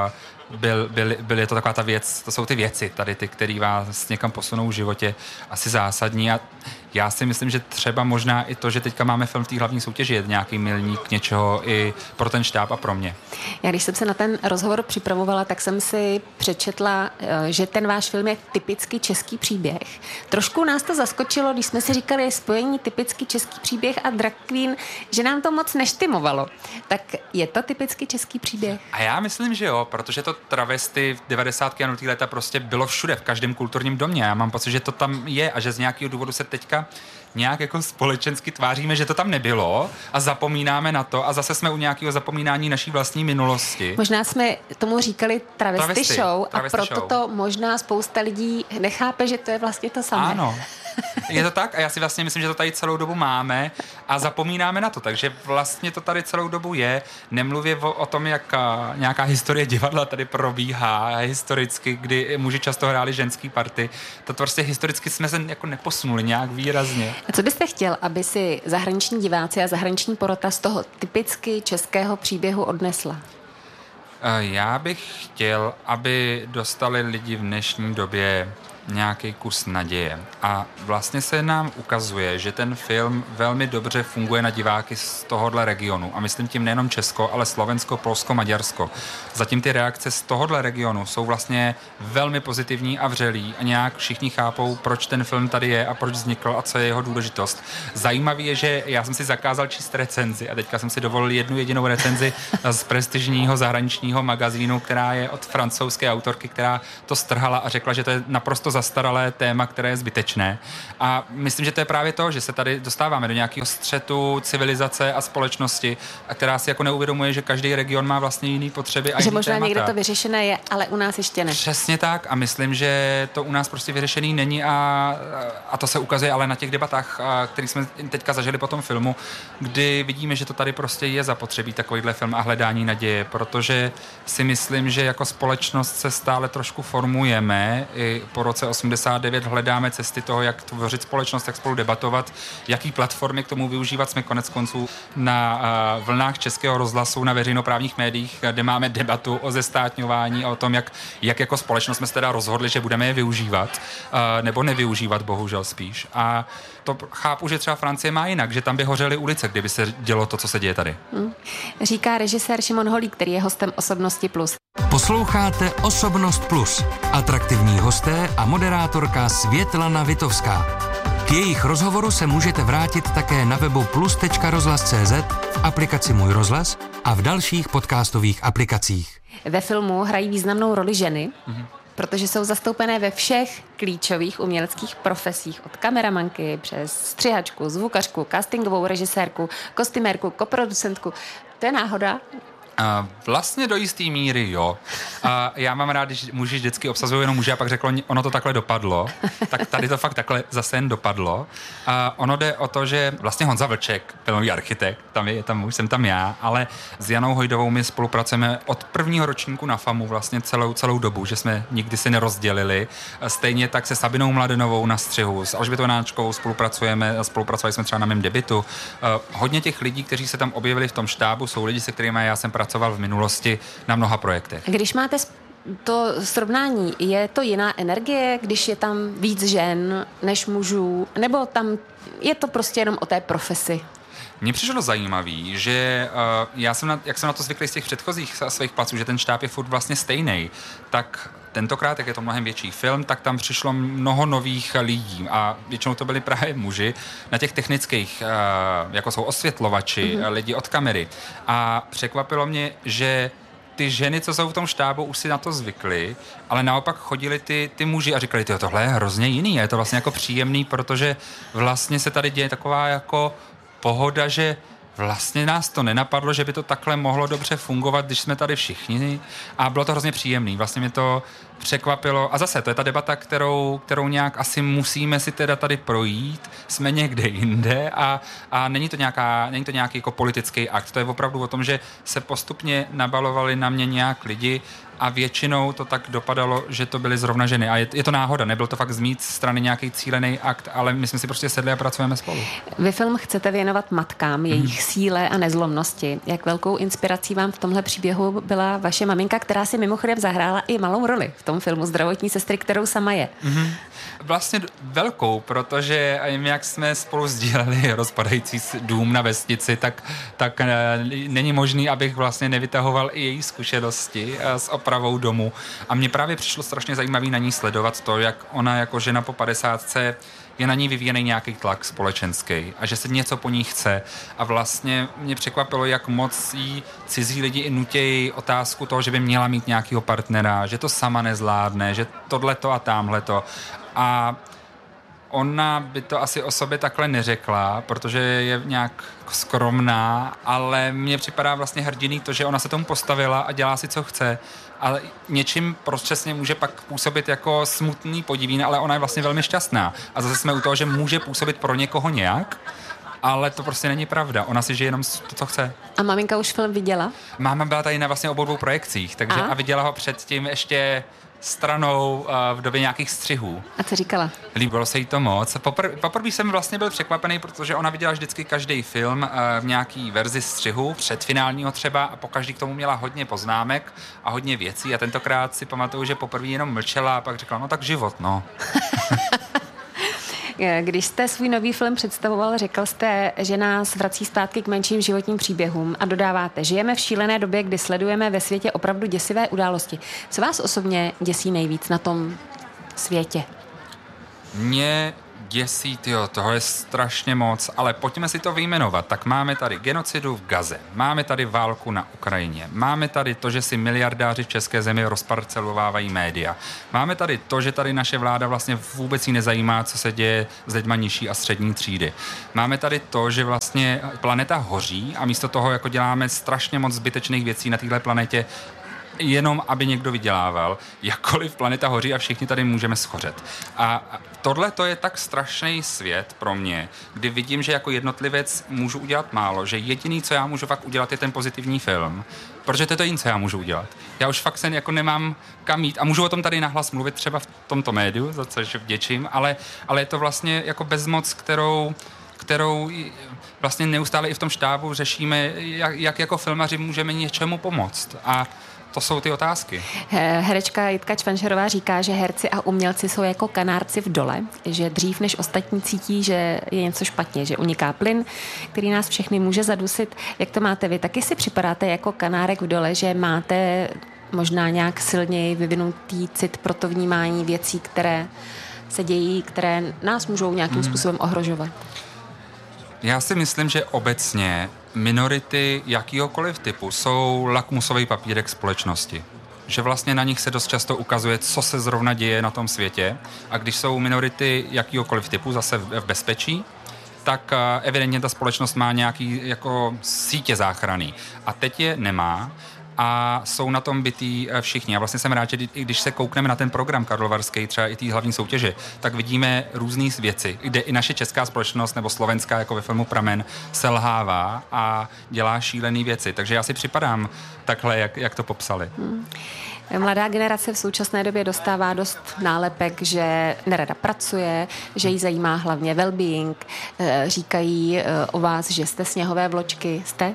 Byl, byl, byl je to taková ta věc, to jsou ty věci tady, ty, které vás někam posunou v životě, asi zásadní a já si myslím, že třeba možná i to, že teďka máme film v té hlavní soutěži, je nějaký milník něčeho i pro ten štáb a pro mě. Já když jsem se na ten rozhovor připravovala, tak jsem si přečetla, že ten váš film je typický český příběh. Trošku nás to zaskočilo, když jsme si říkali spojení typický český příběh a drag queen, že nám to moc neštimovalo. Tak je to typický český příběh? A já myslím, že jo, protože to travesty v devadesátých a nultých léta prostě bylo všude, v každém kulturním domě. Já mám pocit, že to tam je a že z nějakého důvodu se teďka nějak jako společensky tváříme, že to tam nebylo a zapomínáme na to a zase jsme u nějakého zapomínání naší vlastní minulosti. Možná jsme tomu říkali travesty, travesty show travesty a proto show. To možná spousta lidí nechápe, že to je vlastně to samé. Ano. Je to tak a já si vlastně myslím, že to tady celou dobu máme a zapomínáme na to, takže vlastně to tady celou dobu je. Nemluvě o, o tom, jak a, nějaká historie divadla tady probíhá historicky, kdy muži často hráli ženský party. To prostě historicky jsme se jako neposunuli nějak výrazně. A co byste chtěl, aby si zahraniční diváci a zahraniční porota z toho typicky českého příběhu odnesla? Já bych chtěl, aby dostali lidi v dnešní době nějaký kus naděje. A vlastně se nám ukazuje, že ten film velmi dobře funguje na diváky z tohohle regionu. A myslím tím nejenom Česko, ale Slovensko, Polsko, Maďarsko. Zatím ty reakce z tohohle regionu jsou vlastně velmi pozitivní a vřelí a nějak všichni chápou, proč ten film tady je a proč vznikl a co je jeho důležitost. Zajímavý je, že já jsem si zakázal číst recenzi a teďka jsem si dovolil jednu jedinou recenzi z prestižního zahraničního magazínu, která je od francouzské autorky, která to strhala a řekla, že to je naprosto zastaralé téma, které je zbytečné. A myslím, že to je právě to, že se tady dostáváme do nějakého střetu civilizace a společnosti, a která si jako neuvědomuje, že každý region má vlastně jiný potřeby a že jiný možná témata. někde to vyřešené je, ale u nás ještě ne. Přesně tak a myslím, že to u nás prostě vyřešený není a, a to se ukazuje ale na těch debatách, které jsme teďka zažili po tom filmu, kdy vidíme, že to tady prostě je zapotřebí takovýhle film a hledání naděje, protože si myslím, že jako společnost se stále trošku formujeme. I po roce osmdesát devět hledáme cesty toho, jak tvořit společnost, jak spolu debatovat, jaký platformy k tomu využívat. Jsme konec konců na uh, vlnách Českého rozhlasu, na veřejnoprávních médiích, kde máme debatu o zestátňování a o tom, jak, jak jako společnost jsme se teda rozhodli, že budeme je využívat, uh, nebo nevyužívat, bohužel spíš. A to chápu, že třeba Francie má jinak, že tam by hořely ulice, kdyby se dělo to, co se děje tady. Hmm. Říká režisér Šimon Holík, který je hostem Osobnosti plus. Posloucháte Osobnost plus. Atraktivní hosté a moderátorka Světlana Vitovská. K jejich rozhovoru se můžete vrátit také na webu plus tečka rozhlas tečka cé zet, v aplikaci Můj rozhlas a v dalších podcastových aplikacích. Ve filmu hrají významnou roli ženy, mm-hmm. protože jsou zastoupené ve všech klíčových uměleckých profesích, od kameramanky přes střihačku, zvukařku, castingovou režisérku, kostymérku, koproducentku. To je náhoda? Uh, vlastně do jistý míry, jo. Uh, já mám rád, když muži vždycky obsazují jenom muži a pak řeklo, ono to takhle dopadlo. Tak tady to fakt takhle zase jen dopadlo. Uh, ono jde o to, že vlastně Honza Vlček, filmový architekt, tam je, tam už jsem tam já, ale s Janou Hojdovou my spolupracujeme od prvního ročníku na FAMu vlastně celou, celou dobu, že jsme nikdy si nerozdělili. Stejně tak se Sabinou Mladenovou na střihu, s Alžbětou Náčkovou spolupracujeme, spolupracovali jsme třeba na mém debutu. Uh, hodně těch lidí, kteří se tam objevili v tom štábu, jsou lidi, se kterými já jsem pracoval v minulosti na mnoha projektech. Když máte to srovnání, je to jiná energie, když je tam víc žen než mužů, nebo tam je to prostě jenom o té profesi? Mně přišlo zajímavý, že uh, já jsem na, jak jsem na to zvyklý z těch předchozích svých placů, že ten štáb je furt vlastně stejný, tak tentokrát, jak je to mnohem větší film, tak tam přišlo mnoho nových lidí a většinou to byli právě muži na těch technických, uh, jako jsou osvětlovači, mm-hmm. lidi od kamery. A překvapilo mě, že ty ženy, co jsou v tom štábu, už si na to zvykly, ale naopak chodili ty, ty muži a říkali, tyjo, tohle je hrozně jiný, je to vlastně jako příjemný, protože vlastně se tady děje taková jako pohoda, že vlastně nás to nenapadlo, že by to takhle mohlo dobře fungovat, když jsme tady všichni a bylo to hrozně příjemný. Vlastně mě to překvapilo a zase to je ta debata, kterou, kterou nějak asi musíme si teda tady projít, jsme někde jinde a, a není to, nějaká, není to nějaký jako politický akt, to je opravdu o tom, že se postupně nabalovali na mě nějak lidi a většinou to tak dopadalo, že to byly zrovna ženy. A je, je to náhoda, nebyl to fakt z mít strany nějaký cílený akt, ale my jsme si prostě sedli a pracujeme spolu. Vy film chcete věnovat matkám, jejich mm. síle a nezlomnosti. Jak velkou inspirací vám v tomhle příběhu byla vaše maminka, která si mimochodem zahrála i malou roli v tom filmu Zdravotní sestry, kterou sama je? Mm-hmm. Vlastně velkou, protože jak jsme spolu sdíleli rozpadající dům na vesnici, tak, tak není možný, abych vlastně nevytahoval i její zkušenosti s opravou domu. A mně právě přišlo strašně zajímavý na ní sledovat to, jak ona jako žena po padesátce je na ní vyvíjený nějaký tlak společenský a že se něco po ní chce. A vlastně mě překvapilo, jak moc jí cizí lidi i nutějí otázku toho, že by měla mít nějakého partnera, že to sama nezvládne, že tohleto a támhleto. A ona by to asi o sobě takhle neřekla, protože je nějak skromná, ale mně připadá vlastně hrdiný to, že ona se tomu postavila a dělá si, co chce. Ale něčím přesně může pak působit jako smutný podivín, ale ona je vlastně velmi šťastná. A zase jsme u toho, že může působit pro někoho nějak, ale to prostě není pravda. Ona si žije jenom to, co chce. A maminka už film viděla? Máma byla tady na vlastně obou dvou projekcích, takže a, a viděla ho předtím ještě stranou uh, v době nějakých střihů. A co říkala? Líbilo se jí to moc. Popr- poprvé jsem vlastně byl překvapený, protože ona viděla vždycky každý film uh, v nějaký verzi střihu, předfinálního třeba, a pokaždý k tomu měla hodně poznámek a hodně věcí a tentokrát si pamatuju, že poprvé jenom mlčela a pak řekla, no tak život, no. Když jste svůj nový film představoval, řekl jste, že nás vrací zpátky k menším životním příběhům a dodáváte, žijeme v šílené době, kdy sledujeme ve světě opravdu děsivé události. Co vás osobně děsí nejvíc na tom světě? Mě děsí, tyjo, toho je strašně moc, ale pojďme si to vyjmenovat. Tak máme tady genocidu v Gaze, máme tady válku na Ukrajině, máme tady to, že si miliardáři v české zemi rozparcelovávají média, máme tady to, že tady naše vláda vlastně vůbec jí nezajímá, co se děje s lidma nižší a střední třídy. Máme tady to, že vlastně planeta hoří a místo toho jako děláme strašně moc zbytečných věcí na téhle planetě, jenom aby někdo vydělával, jakkoliv planeta hoří a všichni tady můžeme schořet. A tohle to je tak strašný svět pro mě, kdy vidím, že jako jednotlivec můžu udělat málo, že jediný, co já můžu fakt udělat, je ten pozitivní film, protože to je to jediné, co já můžu udělat. Já už fakt se jako nemám kam jít a můžu o tom tady nahlas mluvit třeba v tomto médiu, za což vděčím, ale, ale je to vlastně jako bezmoc, kterou kterou vlastně neustále i v tom štábu řešíme, jak, jak jako filmaři můžeme něčemu pomoct. A to jsou ty otázky. Herečka Jitka Čvančarová říká, že herci a umělci jsou jako kanárci v dole, že dřív než ostatní cítí, že je něco špatně, že uniká plyn, který nás všechny může zadusit. Jak to máte vy? Taky si připadáte jako kanárek v dole, že máte možná nějak silněji vyvinutý cit pro to vnímání věcí, které se dějí, které nás můžou nějakým hmm. způsobem ohrožovat? Já si myslím, že obecně minority jakýhokoliv typu jsou lakmusový papírek společnosti. Že vlastně na nich se dost často ukazuje, co se zrovna děje na tom světě. A když jsou minority jakýhokoliv typu zase v bezpečí, tak evidentně ta společnost má nějaký jako sítě záchranný. A teď je nemá. A jsou na tom bytý všichni. A vlastně jsem rád, že i když se koukneme na ten program karlovarský, třeba i té hlavní soutěže, tak vidíme různé věci, kde i naše česká společnost nebo slovenská, jako ve filmu Pramen, selhává a dělá šílené věci. Takže já si připadám takhle, jak, jak to popsali. Hmm. Mladá generace v současné době dostává dost nálepek, že nerada pracuje, že jí zajímá hlavně well-being. Říkají o vás, že jste sněhové vločky. Jste?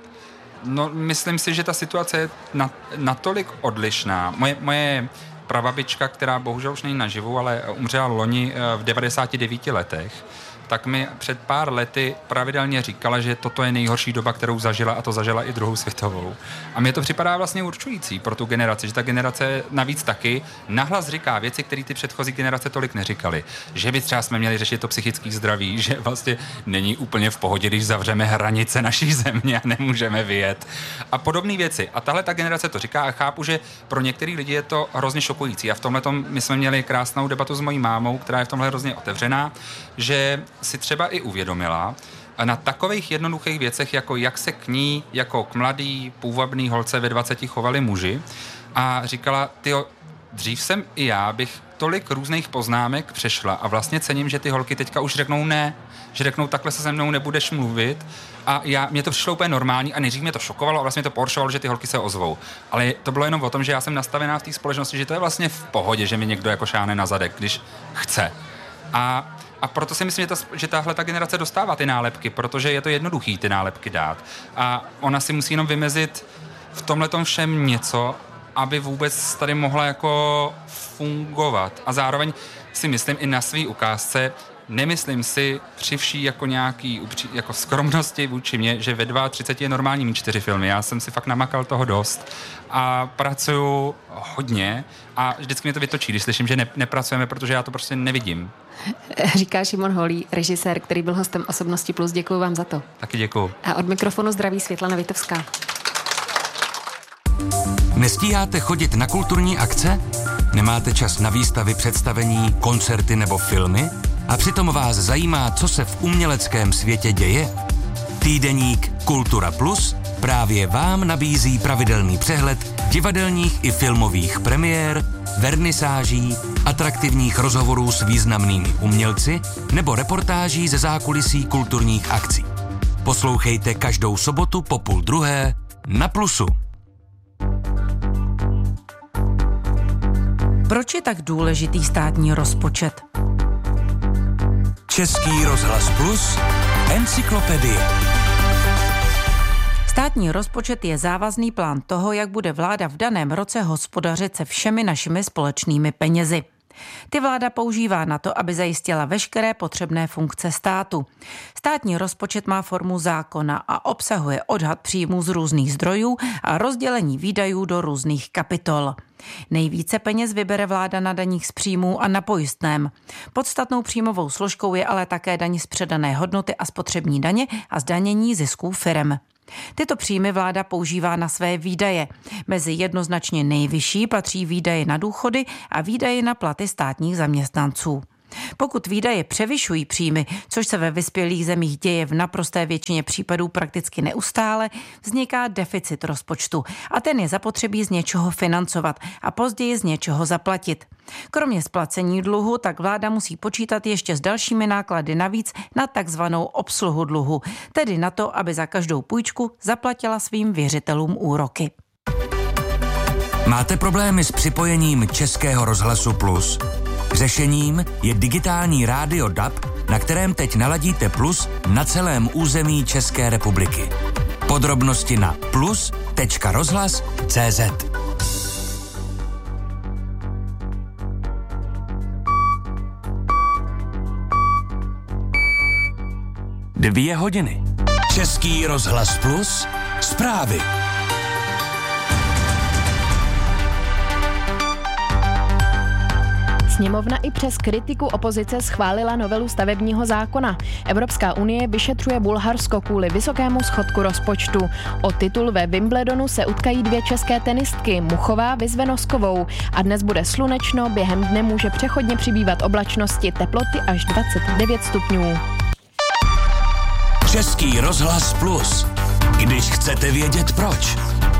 No, myslím si, že ta situace je natolik odlišná. Moje, moje prababička, která bohužel už není naživu, ale umřela loni v devadesáti devíti letech, tak mi před pár lety pravidelně říkala, že toto je nejhorší doba, kterou zažila, a to zažila i druhou světovou. A mně to připadá vlastně určující pro tu generaci, že ta generace navíc taky nahlas říká věci, které ty předchozí generace tolik neříkaly. Že by třeba jsme měli řešit to psychické zdraví, že vlastně není úplně v pohodě, když zavřeme hranice naší země a nemůžeme vyjet. A podobné věci. A tahle ta generace to říká a chápu, že pro některý lidi je to hrozně šokující. A v tomhletom my jsme měli krásnou debatu s mojí mámou, která je v tomhle hrozně otevřená, že si třeba i uvědomila na takových jednoduchých věcech, jako jak se k ní jako k mladý, půvabný holce ve dvaceti chovali muži, a říkala, tyjo, dřív jsem i já bych tolik různých poznámek přešla a vlastně cením, že ty holky teďka už řeknou ne, že řeknou, takhle se se mnou nebudeš mluvit, a já, mě to přišlo úplně normální a nejdřív mě to šokovalo a vlastně to pohoršovalo, že ty holky se ozvou. Ale to bylo jenom o tom, že já jsem nastavená v té společnosti, že to je vlastně v pohodě, že mi někdo jako šáhne na zadek, když chce. A A proto si myslím, že, ta, že tahle ta generace dostává ty nálepky, protože je to jednoduchý ty nálepky dát. A ona si musí jenom vymezit v tomhletom všem něco, aby vůbec tady mohla jako fungovat. A zároveň si myslím i na svý ukázce, nemyslím si při vší jako nějaký jako skromnosti vůči mě, že ve třiceti dvou je normální mít čtyři filmy. Já jsem si fakt namakal toho dost a pracuju hodně a vždycky mě to vytočí, když slyším, že ne, nepracujeme, protože já to prostě nevidím. Říká Šimon Holý, režisér, který byl hostem Osobnosti plus. Děkuju vám za to. Taky děkuju. A od mikrofonu zdraví Světlana Vitovská. Nestíháte chodit na kulturní akce? Nemáte čas na výstavy, představení, koncerty nebo filmy? A přitom vás zajímá, co se v uměleckém světě děje? Týdeník Kultura Plus právě vám nabízí pravidelný přehled divadelních i filmových premiér, vernisáží, atraktivních rozhovorů s významnými umělci nebo reportáží ze zákulisí kulturních akcí. Poslouchejte každou sobotu po půl druhé na Plusu. Proč je tak důležitý státní rozpočet? Český rozhlas Plus, encyklopedie. Státní rozpočet je závazný plán toho, jak bude vláda v daném roce hospodařit se všemi našimi společnými penězi. Ty vláda používá na to, aby zajistila veškeré potřebné funkce státu. Státní rozpočet má formu zákona a obsahuje odhad příjmů z různých zdrojů a rozdělení výdajů do různých kapitol. Nejvíce peněz vybere vláda na daních z příjmů a na pojistném. Podstatnou příjmovou složkou je ale také daň z předané hodnoty a spotřební daně a zdanění zisků firem. Tyto příjmy vláda používá na své výdaje. Mezi jednoznačně nejvyšší patří výdaje na důchody a výdaje na platy státních zaměstnanců. Pokud výdaje převyšují příjmy, což se ve vyspělých zemích děje v naprosté většině případů prakticky neustále, vzniká deficit rozpočtu a ten je zapotřebí z něčeho financovat a později z něčeho zaplatit. Kromě splacení dluhu tak vláda musí počítat ještě s dalšími náklady navíc na takzvanou obsluhu dluhu, tedy na to, aby za každou půjčku zaplatila svým věřitelům úroky. Máte problémy s připojením Českého rozhlasu Plus? Řešením je digitální rádio D A B, na kterém teď naladíte Plus na celém území České republiky. Podrobnosti na plus tečka rozhlas tečka cé zet. Dvě hodiny. Český rozhlas Plus. Zprávy. Sněmovna i přes kritiku opozice schválila novelu stavebního zákona. Evropská unie vyšetřuje Bulharsko kvůli vysokému schodku rozpočtu. O titul ve Wimbledonu se utkají dvě české tenistky, Muchová vyzve Noskovou. A dnes bude slunečno, během dne může přechodně přibývat oblačnosti, teploty až dvacet devět stupňů. Český rozhlas Plus. Když chcete vědět proč.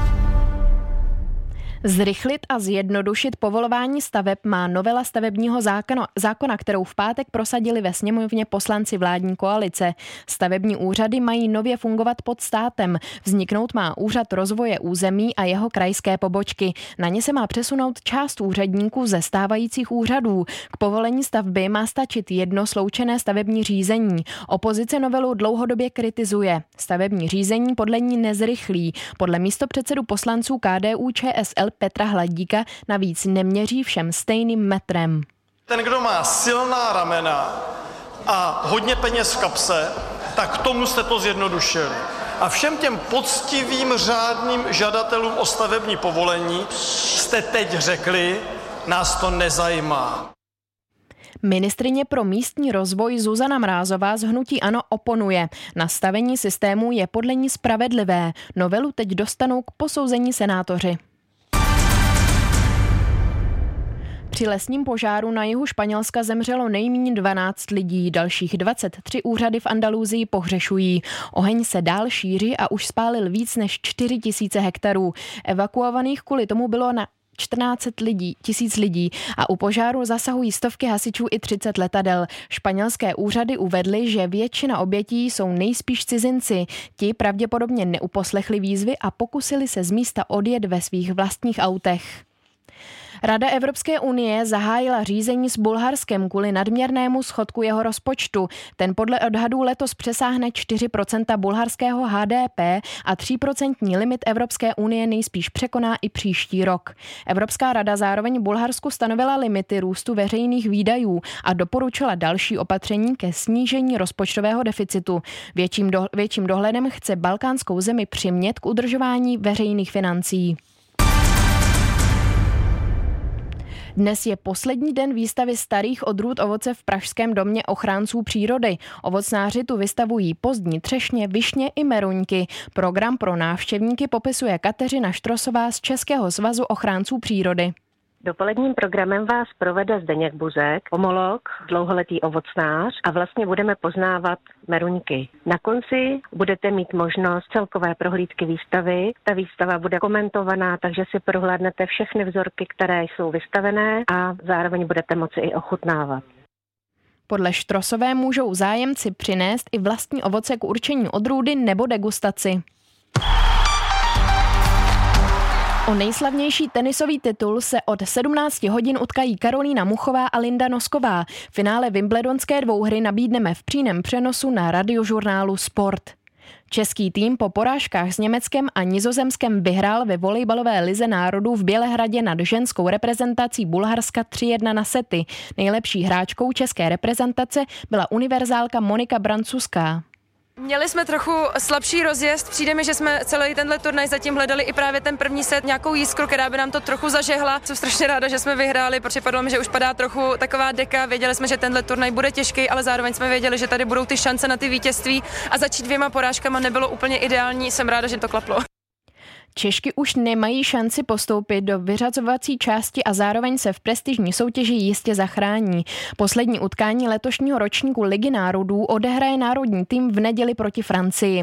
Zrychlit a zjednodušit povolování staveb má novela stavebního zákona, zákona, kterou v pátek prosadili ve sněmovně poslanci vládní koalice. Stavební úřady mají nově fungovat pod státem. Vzniknout má úřad rozvoje území a jeho krajské pobočky. Na ně se má přesunout část úředníků ze stávajících úřadů. K povolení stavby má stačit jedno sloučené stavební řízení. Opozice novelu dlouhodobě kritizuje. Stavební řízení podle ní nezrychlí. Podle místopředsedu poslanců K D U Č S L Petra Hladíka navíc neměří všem stejným metrem. Ten, kdo má silná ramena a hodně peněz v kapse, tak tomu jste to zjednodušili. A všem těm poctivým řádným žadatelům o stavební povolení jste teď řekli, nás to nezajímá. Ministryně pro místní rozvoj Zuzana Mrázová z hnutí ANO oponuje. Nastavení systému je podle ní spravedlivé. Novelu teď dostanou k posouzení senátoři. Při lesním požáru na jihu Španělska zemřelo nejméně dvanáct lidí, dalších dvacet tři úřady v Andaluzii pohřešují. Oheň se dál šíří a už spálil víc než čtyři tisíce hektarů. Evakuovaných kvůli tomu bylo na čtrnáct lidí, tisíc lidí a u požáru zasahují stovky hasičů i třicet letadel. Španělské úřady uvedly, že většina obětí jsou nejspíš cizinci. Ti pravděpodobně neuposlechli výzvy a pokusili se z místa odjet ve svých vlastních autech. Rada Evropské unie zahájila řízení s Bulharskem kvůli nadměrnému schodku jeho rozpočtu. Ten podle odhadů letos přesáhne čtyři procenta bulharského H D P a tři procentní limit Evropské unie nejspíš překoná i příští rok. Evropská rada zároveň Bulharsku stanovila limity růstu veřejných výdajů a doporučila další opatření ke snížení rozpočtového deficitu. Větším, do, větším dohledem chce balkánskou zemi přimět k udržování veřejných financí. Dnes je poslední den výstavy starých odrůd ovoce v pražském domě ochránců přírody. Ovocnáři tu vystavují pozdní třešně, višně i meruňky. Program pro návštěvníky popisuje Kateřina Štrosová z Českého svazu ochránců přírody. Dopoledním programem vás provede Zdeněk Buzek, pomolog, dlouholetý ovocnář a vlastně budeme poznávat meruňky. Na konci budete mít možnost celkové prohlídky výstavy. Ta výstava bude komentovaná, takže si prohlédnete všechny vzorky, které jsou vystavené a zároveň budete moci i ochutnávat. Podle Štrosové můžou zájemci přinést i vlastní ovoce k určení odrůdy nebo degustaci. O nejslavnější tenisový titul se od sedmnácti hodin utkají Karolína Muchová a Linda Nosková. Finále wimbledonské dvouhry nabídneme v přímém přenosu na radiožurnálu Sport. Český tým po porážkách s Německem a Nizozemskem vyhrál ve volejbalové lize národů v Bělehradě nad ženskou reprezentací Bulharska tři jedna na sety. Nejlepší hráčkou české reprezentace byla univerzálka Monika Brancuská. Měli jsme trochu slabší rozjezd, přijde mi, že jsme celý tenhle turnaj zatím hledali i právě ten první set, nějakou jiskru, která by nám to trochu zažehla. Jsem strašně ráda, že jsme vyhráli, protože připadlo mi, že už padá trochu taková deka, věděli jsme, že tenhle turnaj bude těžký, ale zároveň jsme věděli, že tady budou ty šance na ty vítězství a začít dvěma porážkama nebylo úplně ideální, jsem ráda, že to klaplo. Češky už nemají šanci postoupit do vyřazovací části a zároveň se v prestižní soutěži jistě zachrání. Poslední utkání letošního ročníku Ligy národů odehraje národní tým v neděli proti Francii.